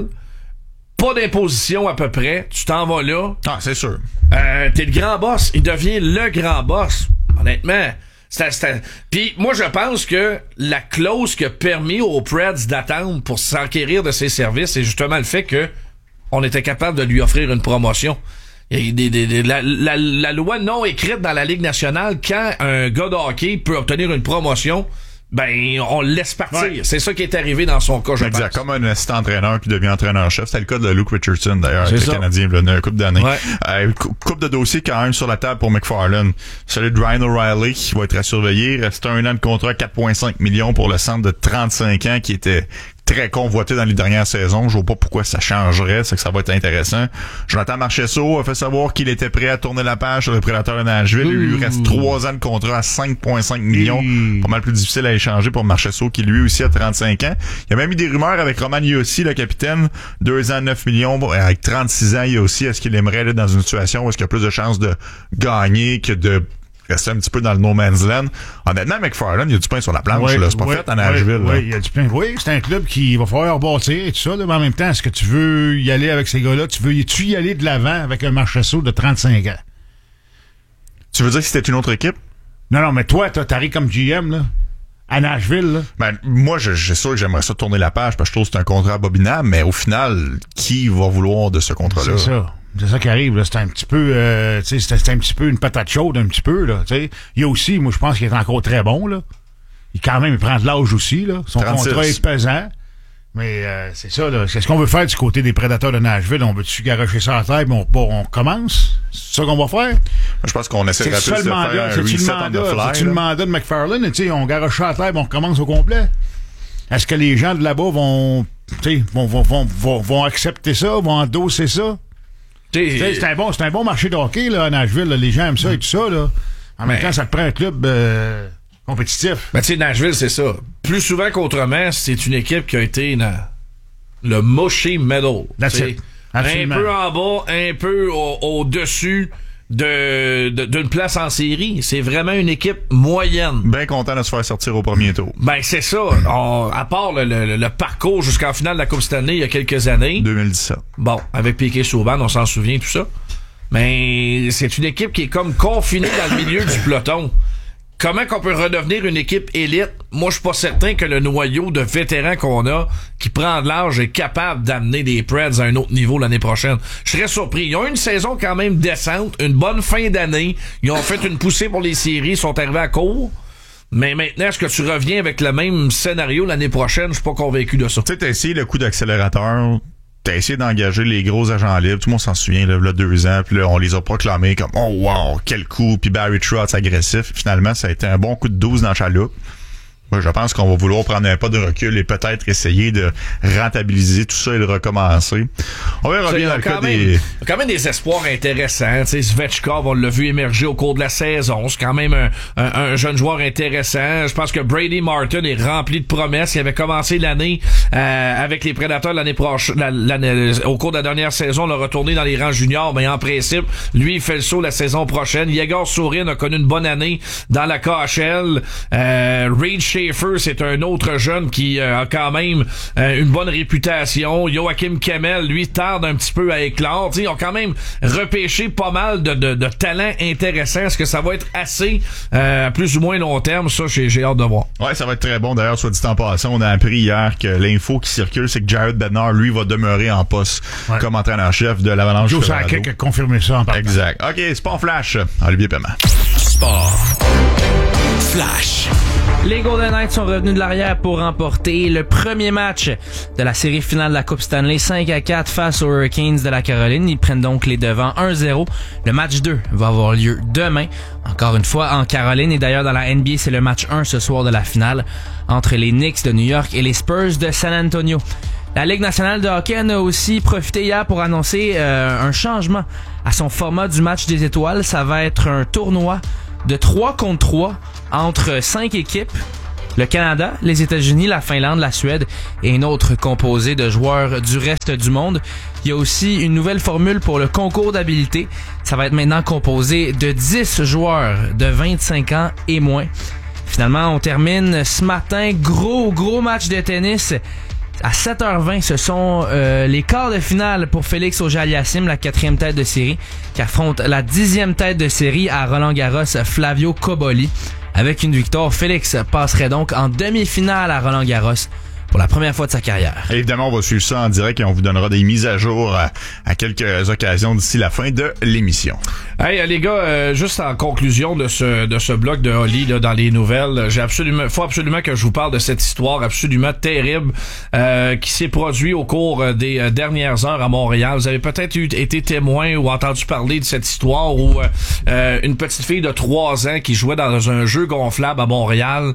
pas d'imposition à peu près, tu t'en vas là. Ah, c'est sûr. Euh, t'es le grand boss, il devient le grand boss. Honnêtement, c'était, c'était... Puis moi, je pense que la clause qui a permis aux Preds d'attendre pour s'enquérir de ses services, c'est justement le fait que on était capable de lui offrir une promotion. Il y a des, des, des, la, la, la loi non écrite dans la Ligue nationale, quand un gars de hockey peut obtenir une promotion, ben on le laisse partir. Ouais. C'est ça qui est arrivé dans son cas, je Exact. pense. Comme un assistant entraîneur qui devient entraîneur-chef. C'était le cas de Luke Richardson, d'ailleurs, C'est avec ça. le Canadien, il y a une couple d'années. Ouais. Euh, cou- couple de dossiers quand même sur la table pour McFarland. Celui de Ryan O'Reilly, qui va être à surveiller. Il reste un an de contrat, quatre virgule cinq millions pour le centre de trente-cinq ans, qui était très convoité dans les dernières saisons. Je vois pas pourquoi ça changerait. C'est que ça va être intéressant. Jonathan Marchessault a fait savoir qu'il était prêt à tourner la page sur le Prédateur de Nashville. Il lui reste trois ans de contrat à cinq virgule cinq millions. Mmh. Pas mal plus difficile à échanger pour Marchessault, qui lui aussi a trente-cinq ans. Il y a même eu des rumeurs avec Roman Yossi, le capitaine. deux ans, neuf millions. Bon, avec trente-six ans, il y a aussi, est-ce qu'il aimerait être dans une situation où est-ce qu'il y a plus de chances de gagner que de rester un petit peu dans le no man's land. Honnêtement, McFarland, il y a du pain sur la planche, Ouais, là. C'est pas ouais, fait à Nashville, ouais, là. ouais, il y a du plein. Oui, c'est un club qui va falloir rebâtir et tout ça, là, mais en même temps, est-ce que tu veux y aller avec ces gars-là? Tu veux tu y aller de l'avant avec un Marchessault de trente-cinq ans? Tu veux dire que c'était une autre équipe? Non, non, mais toi, t'as- t'arrives comme G M, là, à Nashville, là. Ben, moi, je, je suis sûr que j'aimerais ça tourner la page parce que je trouve que c'est un contrat abominable, mais au final, qui va vouloir de ce contrat-là? C'est ça. C'est ça qui arrive, là. C'est un petit peu, euh, tu sais, c'est c'est un petit peu une patate chaude, un petit peu, là, tu sais. Il y a aussi, moi, je pense qu'il est encore très bon, là. Il, quand même, il prend de l'âge aussi, là. Son trente-six. contrat est pesant. Mais, euh, c'est ça, là. Qu'est-ce qu'on veut faire du côté des Prédateurs de Nashville? On veut-tu garocher ça à terre, mais on, on commence? C'est ça qu'on va faire? Je pense qu'on essaie C'est de ça le faire mandat, un c'est-tu le reset on mandat, the fly. c'est-tu le là. mandat de McFarland? Tu sais, on garoche ça à terre, mais on recommence au complet. Est-ce que les gens de là-bas vont, tu sais, vont, vont, vont, vont, vont accepter ça, vont endosser ça? Tu sais, c'est un bon, c'est un bon marché de hockey, là, à Nashville, là. Les gens aiment ça et tout ça, là. En même Mais- temps, ça te prend un club, euh, compétitif. Ben, tu sais, Nashville, c'est ça. Plus souvent qu'autrement, c'est une équipe qui a été dans le mushy middle. That's Tu sais, it. un Absolument. peu en bas, un peu au- au-dessus de, de- d'une place en série. C'est vraiment une équipe moyenne. Bien content de se faire sortir au premier tour. Ben, c'est ça. On- à part le, le- le parcours jusqu'en finale de la Coupe Stanley il y a quelques années. deux mille dix-sept. Bon, avec Piquet Souban, on s'en souvient, tout ça. Mais c'est une équipe qui est comme confinée dans le milieu du peloton. Comment qu'on peut redevenir une équipe élite? Moi, je suis pas certain que le noyau de vétérans qu'on a, qui prend de l'âge, est capable d'amener les Preds à un autre niveau l'année prochaine. Je serais surpris. Ils ont eu une saison quand même décente, une bonne fin d'année. Ils ont fait une poussée pour les séries, ils sont arrivés à court. Mais maintenant, est-ce que tu reviens avec le même scénario l'année prochaine? Je suis pas convaincu de ça. Tu sais, t'as essayé le coup d'accélérateur, t'as essayé d'engager les gros agents libres, tout le monde s'en souvient, là, là deux ans, puis là, on les a proclamés comme « Oh wow, quel coup! » Puis Barry Trotz agressif. Finalement, ça a été un bon coup de douze dans la chaloupe. Moi, je pense qu'on va vouloir prendre un pas de recul et peut-être essayer de rentabiliser tout ça et de recommencer. On verra Il y bien a dans le cas quand même- des... il y a quand même des espoirs intéressants. Tu sais, Svechkov, on l'a vu émerger au cours de la saison. C'est quand même un, un, un jeune joueur intéressant. Je pense que Brady Martin est rempli de promesses. Il avait commencé l'année euh, avec les Prédateurs l'année prochaine. La, l'année- au cours de la dernière saison, on l'a retourné dans les rangs juniors. Mais en principe, lui, il fait le saut la saison prochaine. Yegor Sourin a connu une bonne année dans la K H L. Euh, Reed Schaefer, c'est un autre jeune qui euh, a quand même euh, une bonne réputation. Joachim Kemmel, lui, tarde un petit peu à éclore. T'sais, ils ont quand même repêché pas mal de, de, de talents intéressants. Est-ce que ça va être assez euh, à plus ou moins long terme? Ça, j'ai, j'ai hâte de voir. Ouais, ça va être très bon. D'ailleurs, soit dit en passant, on a appris hier que l'info qui circule, c'est que Jared Bednar, lui, va demeurer en poste Ouais. comme entraîneur-chef de l'Avalanche Joe Colorado. Sakic a confirmé ça en partant. Exact. OK, Sport Flash. Olivier Paiement. Sport. flash. Les Golden Knights sont revenus de l'arrière pour remporter le premier match de la série finale de la Coupe Stanley cinq à quatre face aux Hurricanes de la Caroline. Ils prennent donc les devants un zéro. Le match deux va avoir lieu demain, encore une fois en Caroline. Et d'ailleurs, dans la N B A, c'est le match un ce soir de la finale entre les Knicks de New York et les Spurs de San Antonio. La Ligue nationale de hockey en a aussi profité hier pour annoncer euh, un changement à son format du match des étoiles. Ça va être un tournoi de trois contre trois entre cinq équipes. Le Canada, les États-Unis, la Finlande, la Suède et une autre composée de joueurs du reste du monde. Il y a aussi une nouvelle formule pour le concours d'habileté. Ça va être maintenant composé de dix joueurs de vingt-cinq ans et moins. Finalement, on termine ce matin. Gros, gros match de tennis. À sept heures vingt, ce sont euh, les quarts de finale pour Félix Auger-Aliassime, la quatrième tête de série, qui affronte la dixième tête de série à Roland-Garros, Flavio Cobolli. Avec une victoire, Félix passerait donc en demi-finale à Roland-Garros pour la première fois de sa carrière. Évidemment, on va suivre ça en direct et on vous donnera des mises à jour à, à quelques occasions d'ici la fin de l'émission. Hey les gars, euh, juste en conclusion de ce de ce bloc de Oli là, dans les nouvelles, j'ai absolument faut absolument que je vous parle de cette histoire absolument terrible euh, qui s'est produite au cours des euh, dernières heures à Montréal. Vous avez peut-être eu, été témoin ou entendu parler de cette histoire où euh, une petite fille de trois ans qui jouait dans un jeu gonflable à Montréal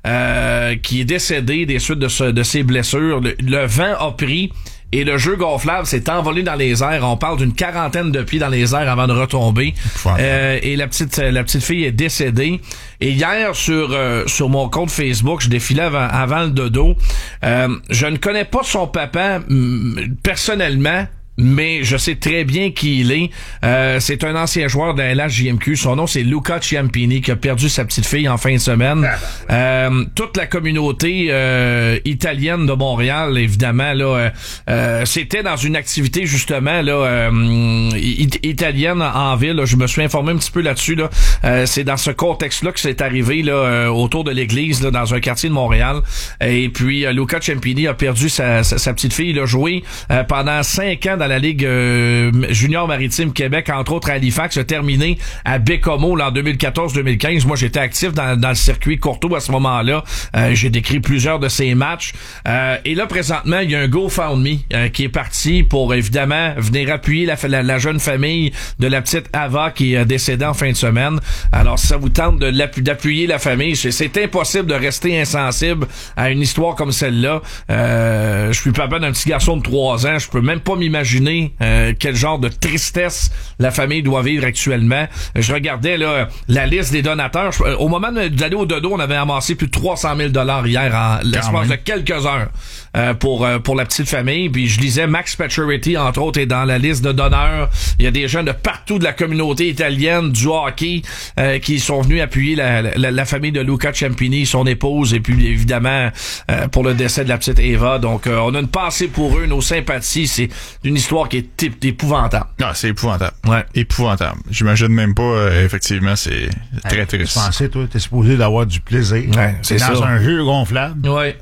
euh, qui est décédée des suites de, ce, de ses blessures. Le, le vent a pris et le jeu gonflable s'est envolé dans les airs. On parle d'une quarantaine de pieds dans les airs avant de retomber. Euh, et la petite la petite fille est décédée. Et hier, sur euh, sur mon compte Facebook, je défilais avant, avant le dodo. Euh, je ne connais pas son papa m- personnellement, mais je sais très bien qui il est. Euh, c'est un ancien joueur de la L H J M Q. Son nom, c'est Luca Ciampini, qui a perdu sa petite fille en fin de semaine. Euh, toute la communauté euh, italienne de Montréal, évidemment, là, euh, euh, c'était dans une activité, justement, là, euh, it- italienne en ville. Là. Je me suis informé un petit peu là-dessus. Là. Euh, c'est dans ce contexte-là que c'est arrivé là, euh, autour de l'église, là, dans un quartier de Montréal. Et puis, euh, Luca Ciampini a perdu sa, sa, sa petite fille. Il a joué euh, pendant cinq ans dans la Ligue euh, junior maritime Québec, entre autres à Halifax, a terminé à Bécomo là, en deux mille quatorze deux mille quinze. Moi, j'étais actif dans, dans le circuit Courtois à ce moment-là. Euh, j'ai décrit plusieurs de ces matchs. Euh, et là, présentement, il y a un GoFundMe euh, qui est parti pour, évidemment, venir appuyer la, la, la jeune famille de la petite Ava qui est décédée en fin de semaine. Alors, si ça vous tente de l'appu- d'appuyer la famille, c'est, c'est impossible de rester insensible à une histoire comme celle-là. Euh, je suis papa d'un petit garçon de trois ans. Je peux même pas m'imaginer Euh, quel genre de tristesse la famille doit vivre actuellement. Je regardais là la liste des donateurs. Je, au moment d'aller au dodo, on avait amassé plus de trois cent mille dollars hier en l'espace de quelques heures euh, pour euh, pour la petite famille. Puis je lisais Max Pacioretty, entre autres, est dans la liste de donneurs. Il y a des gens de partout de la communauté italienne, du hockey, euh, qui sont venus appuyer la, la, la famille de Luca Ciampini, son épouse, et puis évidemment euh, pour le décès de la petite Eva. Donc euh, on a une pensée pour eux, nos sympathies. C'est une histoire qui est t- épouvantable. Ah, c'est épouvantable. Ouais. Épouvantable. J'imagine même pas, euh, effectivement, c'est très hey, triste. Tu pensais, toi, t'es supposé d'avoir du plaisir. Ouais, c'est dans ça. un jeu gonflable. Ouais.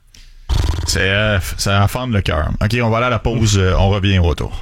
C'est, euh, ça enfante le cœur. OK, on va aller à la pause. Euh, on revient au retour.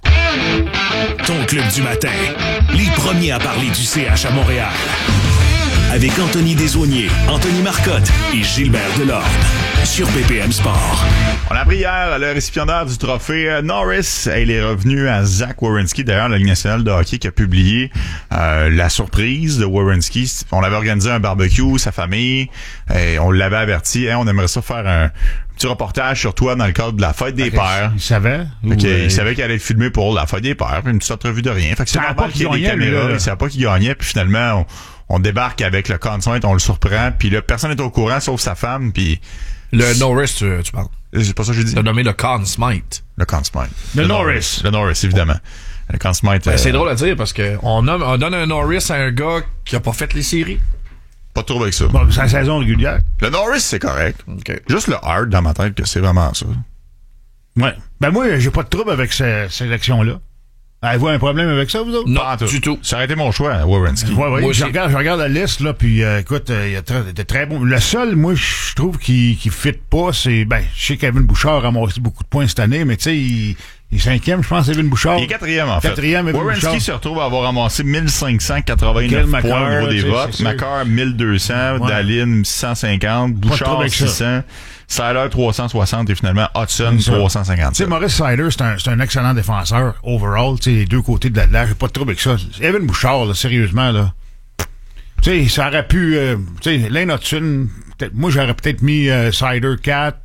Ton club du matin. Les premiers à parler du C H à Montréal. Avec Anthony Desaulniers, Anthony Marcotte et Gilbert Delorme. Sur B P M Sport. On a appris hier le récipiendaire du trophée euh, Norris. Il est revenu à Zach Werenski. D'ailleurs, la Ligue nationale de hockey qui a publié euh, la surprise de Werenski. On avait organisé un barbecue, sa famille, et on l'avait averti. Hein, on aimerait ça faire un petit reportage sur toi dans le cadre de la fête des okay, pères. Il savait? Okay, euh... Il savait qu'il allait être filmé pour la fête des pères. Puis une petite entrevue de rien. Fait que c'est ça normal qu'il y ait des caméras. Il savait pas qu'il gagnait. Puis finalement, on, on débarque avec le consigne, on le surprend. Puis là, personne n'est au courant sauf sa femme. Puis le Norris, tu, tu parles. C'est pas ça que j'ai dit. Tu as nommé le Conn Smythe. Le Conn Smythe. Le, le Norris. Norris. Le Norris, évidemment. Le Conn Smythe. Ben, euh... c'est drôle à dire parce que on, nomme, on donne un Norris à un gars qui a pas fait les séries. Pas de trouble avec ça. Bon, c'est la saison régulière. Le Norris, c'est correct. Okay. Juste le hard dans ma tête que c'est vraiment ça. Ouais. Ben moi, j'ai pas de trouble avec cette sélection-là. Avez-vous un problème avec ça, vous autres? Non, pas du tout. Ça aurait été mon choix, Werenski. Ouais, ouais, je regarde, je regarde la liste, là, puis euh, écoute, il euh, y a très, de très bons. Le seul, moi, je trouve qui qui fit pas, c'est, ben, je sais qu'Evan Bouchard a ramassé beaucoup de points cette année, mais tu sais, il, Il est cinquième, je pense, Evan Bouchard. Il est quatrième, en fait. Quatrième, Evan Bouchard. Werenski se retrouve à avoir ramassé mille cinq cent quatre-vingt-neuf points Macar, au niveau des votes. Macar, mille deux cents. Ouais. Dallin, six cent cinquante. Bouchard, six cents. Siler, trois cent soixante. Et finalement, Hudson, trois cent cinquante. Tu sais, Maurice Siler, c'est un, c'est un excellent défenseur, overall. Tu sais, les deux côtés de la glace. J'ai pas de trouble avec ça. Evan Bouchard, là, sérieusement, là. Tu sais, ça aurait pu... Euh, tu sais, Lane Hudson, moi, j'aurais peut-être mis euh, Sider quatre,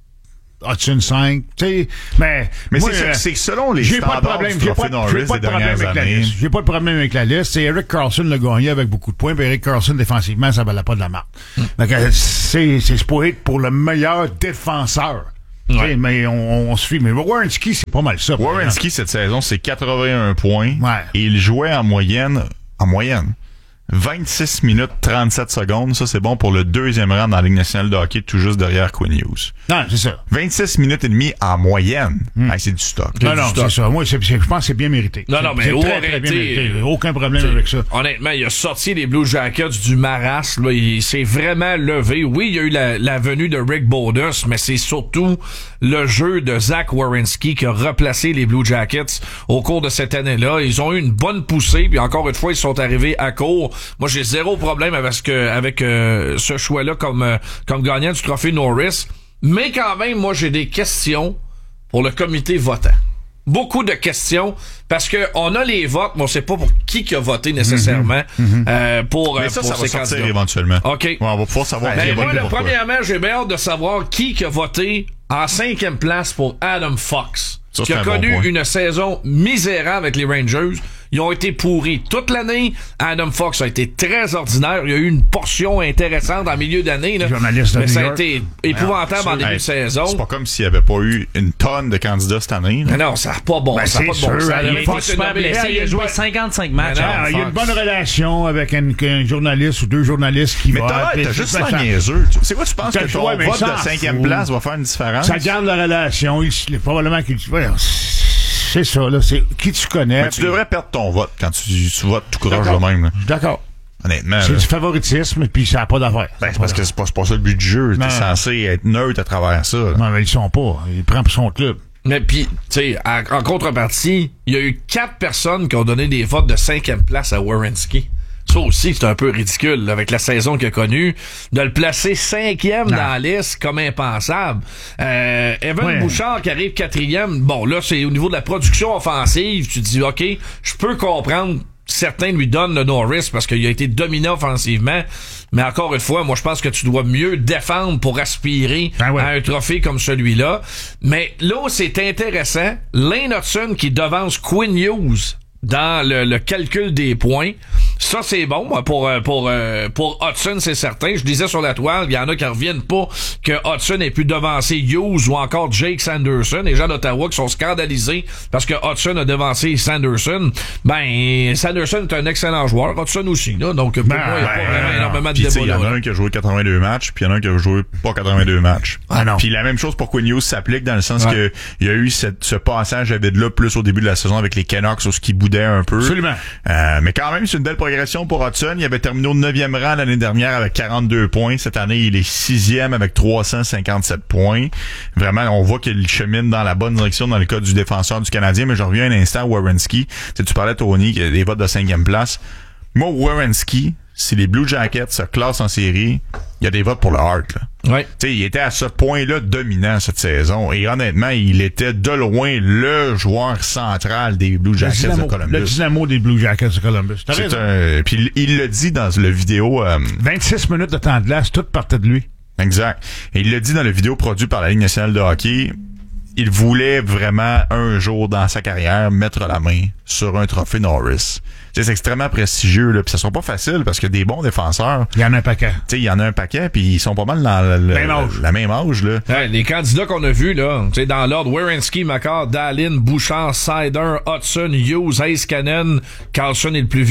Hudson cinq, tu sais, mais... Mais moi, c'est, euh, c'est que selon les j'ai standards pas de problème, du j'ai trophée pas, Norris j'ai pas des de problème dernières avec la années. liste. J'ai pas de problème avec la liste. C'est Eric Carlson l'a gagné avec beaucoup de points, puis Eric Carlson, défensivement, ça valait pas de la marque. Mm. Donc, c'est, c'est supposé être pour le meilleur défenseur. Ouais. Mais on, on se fie. Mais Werenski, c'est pas mal ça. Werenski, cette saison, c'est quatre-vingt-un points. Ouais. Et il jouait en moyenne, en moyenne, vingt-six minutes trente-sept secondes. Ça, c'est bon pour le deuxième rang dans la Ligue nationale de hockey, tout juste derrière Quinn Hughes. Non, c'est ça. vingt-six minutes et demie en moyenne. Mm. Hey, c'est du stock. Non, c'est non, stock. c'est ça. Moi, c'est, c'est, je pense que c'est bien mérité. Non, c'est, non, mais c'est oh, très, très bien mérité. Aucun problème avec ça. Honnêtement, il a sorti les Blue Jackets du marasme. Là. Il s'est vraiment levé. Oui, il y a eu la, la venue de Rick Bowness, mais c'est surtout le jeu de Zach Werenski qui a replacé les Blue Jackets au cours de cette année-là. Ils ont eu une bonne poussée, puis encore une fois, ils sont arrivés à court. Moi, j'ai zéro problème avec ce que, avec euh, ce choix-là comme euh, comme gagnant du trophée Norris. Mais quand même, moi, j'ai des questions pour le comité votant. Beaucoup de questions, parce que on a les votes, mais on sait pas pour qui qui a voté nécessairement. Mm-hmm. euh, pour, mais ça, pour ça va ces sortir candidats. éventuellement. OK. Ouais, on va pouvoir savoir ben, qui a moi, voté là, pourquoi. premièrement, j'ai bien hâte de savoir qui qui a voté en cinquième place pour Adam Fox, ça, qui a connu bon une saison misérable avec les Rangers. Ils ont été pourris toute l'année. Adam Fox a été très ordinaire. Il y a eu une portion intéressante en milieu d'année. Là. Journaliste de Mais New ça a York. été épouvantable en début hey, de saison. C'est pas comme s'il n'y avait pas eu une tonne de candidats cette année. Mais non, ça n'a pas bon. Ben, ça n'a pas de bon. sûr, Ça a il été est super blessé. Il a joué cinquante-cinq matchs. Non, il y a une bonne relation avec un, un journaliste ou deux journalistes qui mais vont... t'as, Mais t'as juste ça, l'air niaiseux. C'est quoi tu penses t'as que ton ouais, vote ça, de cinquième place va faire une différence? Ça garde la relation. Il, il, probablement qu'il... Ouais, c'est ça, là. C'est qui tu connais. Mais tu puis... devrais perdre ton vote quand tu, tu votes tout croche de même. Là. D'accord. Honnêtement. C'est là. du favoritisme, puis ça n'a pas d'affaire. Ben, c'est parce que c'est pas, c'est pas ça le but du jeu. T'es censé être neutre à travers ça. Là. Non, mais ils sont pas. Ils prennent pour son club. Mais puis, tu sais, en contrepartie, il y a eu quatre personnes qui ont donné des votes de cinquième place à Werenski. Ça aussi, c'est un peu ridicule, là, avec la saison qu'il a connue. De le placer cinquième non. dans la liste, comme impensable. Euh, Evan ouais. Bouchard qui arrive quatrième. Bon, là, c'est au niveau de la production offensive. Tu te dis, OK, je peux comprendre... Certains lui donnent le Norris parce qu'il a été dominant offensivement. Mais encore une fois, moi, je pense que tu dois mieux défendre pour aspirer ah ouais. à un trophée comme celui-là. Mais là où c'est intéressant, Lane Hudson qui devance Quinn Hughes dans le, le calcul des points. Ça, c'est bon. Pour, pour, pour Hudson, c'est certain. Je disais sur la toile, il y en a qui reviennent pas que Hudson ait pu devancer Hughes ou encore Jake Sanderson. Les gens d'Ottawa qui sont scandalisés parce que Hudson a devancé Sanderson. Ben, Sanderson est un excellent joueur. Hudson aussi, là. Donc, pour ben, moi, il n'y a pas vraiment énormément de débat. Il y en a un qui a joué quatre-vingt-deux matchs, puis il y en a un qui a joué pas quatre-vingt-deux matchs. Ah non. Puis la même chose pour Quinn Hughes s'applique dans le sens ouais. que il y a eu cette, ce passage à vide-là plus au début de la saison avec les Canucks, où ce qui boudait un peu. Absolument. Euh, mais quand même, c'est une belle progression pour Hudson. Il avait terminé au neuvième rang l'année dernière avec quarante-deux points. Cette année, il est sixième avec trois cent cinquante-sept points. Vraiment, on voit qu'il chemine dans la bonne direction dans le cas du défenseur du Canadien. Mais je reviens un instant à Werenski. Tu sais, tu parlais, Tony, qu'il y a des votes de cinquième place. Moi, Werenski, si les Blue Jackets se classent en série, il y a des votes pour le Hart, là. Ouais. Tu sais, il était à ce point-là dominant cette saison. Et honnêtement, il était de loin le joueur central des Blue Jackets dynamo, de Columbus. Le dynamo des Blue Jackets de Columbus. T'as C'est raison. un, puis il le dit dans le vidéo... Euh, vingt-six minutes de temps de glace, tout partait de lui. Exact. Et il le dit dans le vidéo produit par la Ligue nationale de hockey. Il voulait vraiment, un jour dans sa carrière, mettre la main sur un trophée Norris. T'sais, c'est extrêmement prestigieux, là, puis ça sera pas facile parce que des bons défenseurs... Il y en a un paquet. Tu sais, il y en a un paquet, puis ils sont pas mal dans le, le, même âge. la même âge, là. Ouais, les candidats qu'on a vus, là, tu sais, dans l'ordre, Werenski, Makar, Dallin, Bouchard, Sider, Hudson, Hughes, Heiskanen, Carlson est le plus vieux,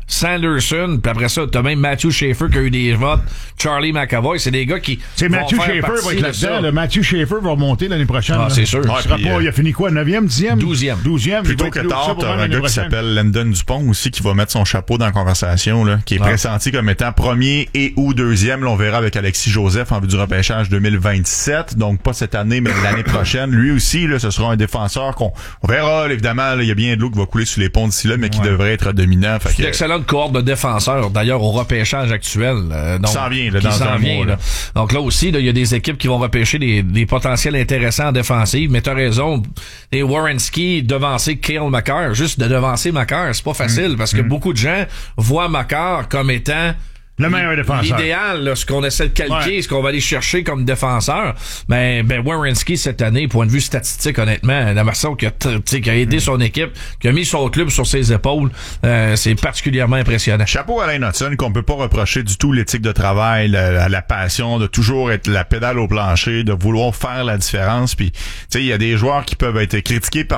Sanderson, puis après ça, t'as même Matthew Schaefer qui a eu des votes, Charlie McAvoy, c'est des gars qui C'est Matthew Schaefer va être là-dedans. Là. Matthew Schaefer va remonter l'année prochaine. Ah, là. c'est sûr. Il, Ouais, sera puis, pas, euh, il a fini quoi, neuvième, dixième? douzième. douzième. Plutôt que tard, t'as un gars qui s'appelle Landon Dupont aussi qui va mettre son chapeau dans la conversation, là, qui est Ah. pressenti comme étant premier et ou deuxième. Là, on verra avec Alexis Joseph en vue du repêchage deux mille vingt-sept. Donc, pas cette année, mais l'année prochaine. Lui aussi, là, ce sera un défenseur qu'on on verra. Là, évidemment, il y a bien de l'eau qui va couler sur les ponts d'ici là, mais qui Ouais. devrait être dominant. Fait C'est que, une excellente cohorte de défenseurs, d'ailleurs, au repêchage actuel. Euh, donc, Qui s'en vient, là, qui dans s'en un vient, mois, là. là. Donc là aussi, là, il y a des équipes qui vont repêcher des, des potentiels intéressants en défensive, mais t'as raison, les Werenski devancer Cale Makar, juste de devancer Makar, c'est pas facile, parce que beaucoup de gens voient Makar comme étant le meilleur défenseur. L'idéal, là, ce qu'on essaie de calquer, Ouais. ce qu'on va aller chercher comme défenseur. Mais ben, Werenski, cette année, point de vue statistique, honnêtement, la façon qui a, t- t'sais, qui a aidé son équipe, qui a mis son club sur ses épaules, euh, c'est particulièrement impressionnant. Chapeau à Alain Hudson, qu'on peut pas reprocher du tout l'éthique de travail, la, la passion, de toujours être la pédale au plancher, de vouloir faire la différence. Puis, tu sais, il y a des joueurs qui peuvent être critiqués par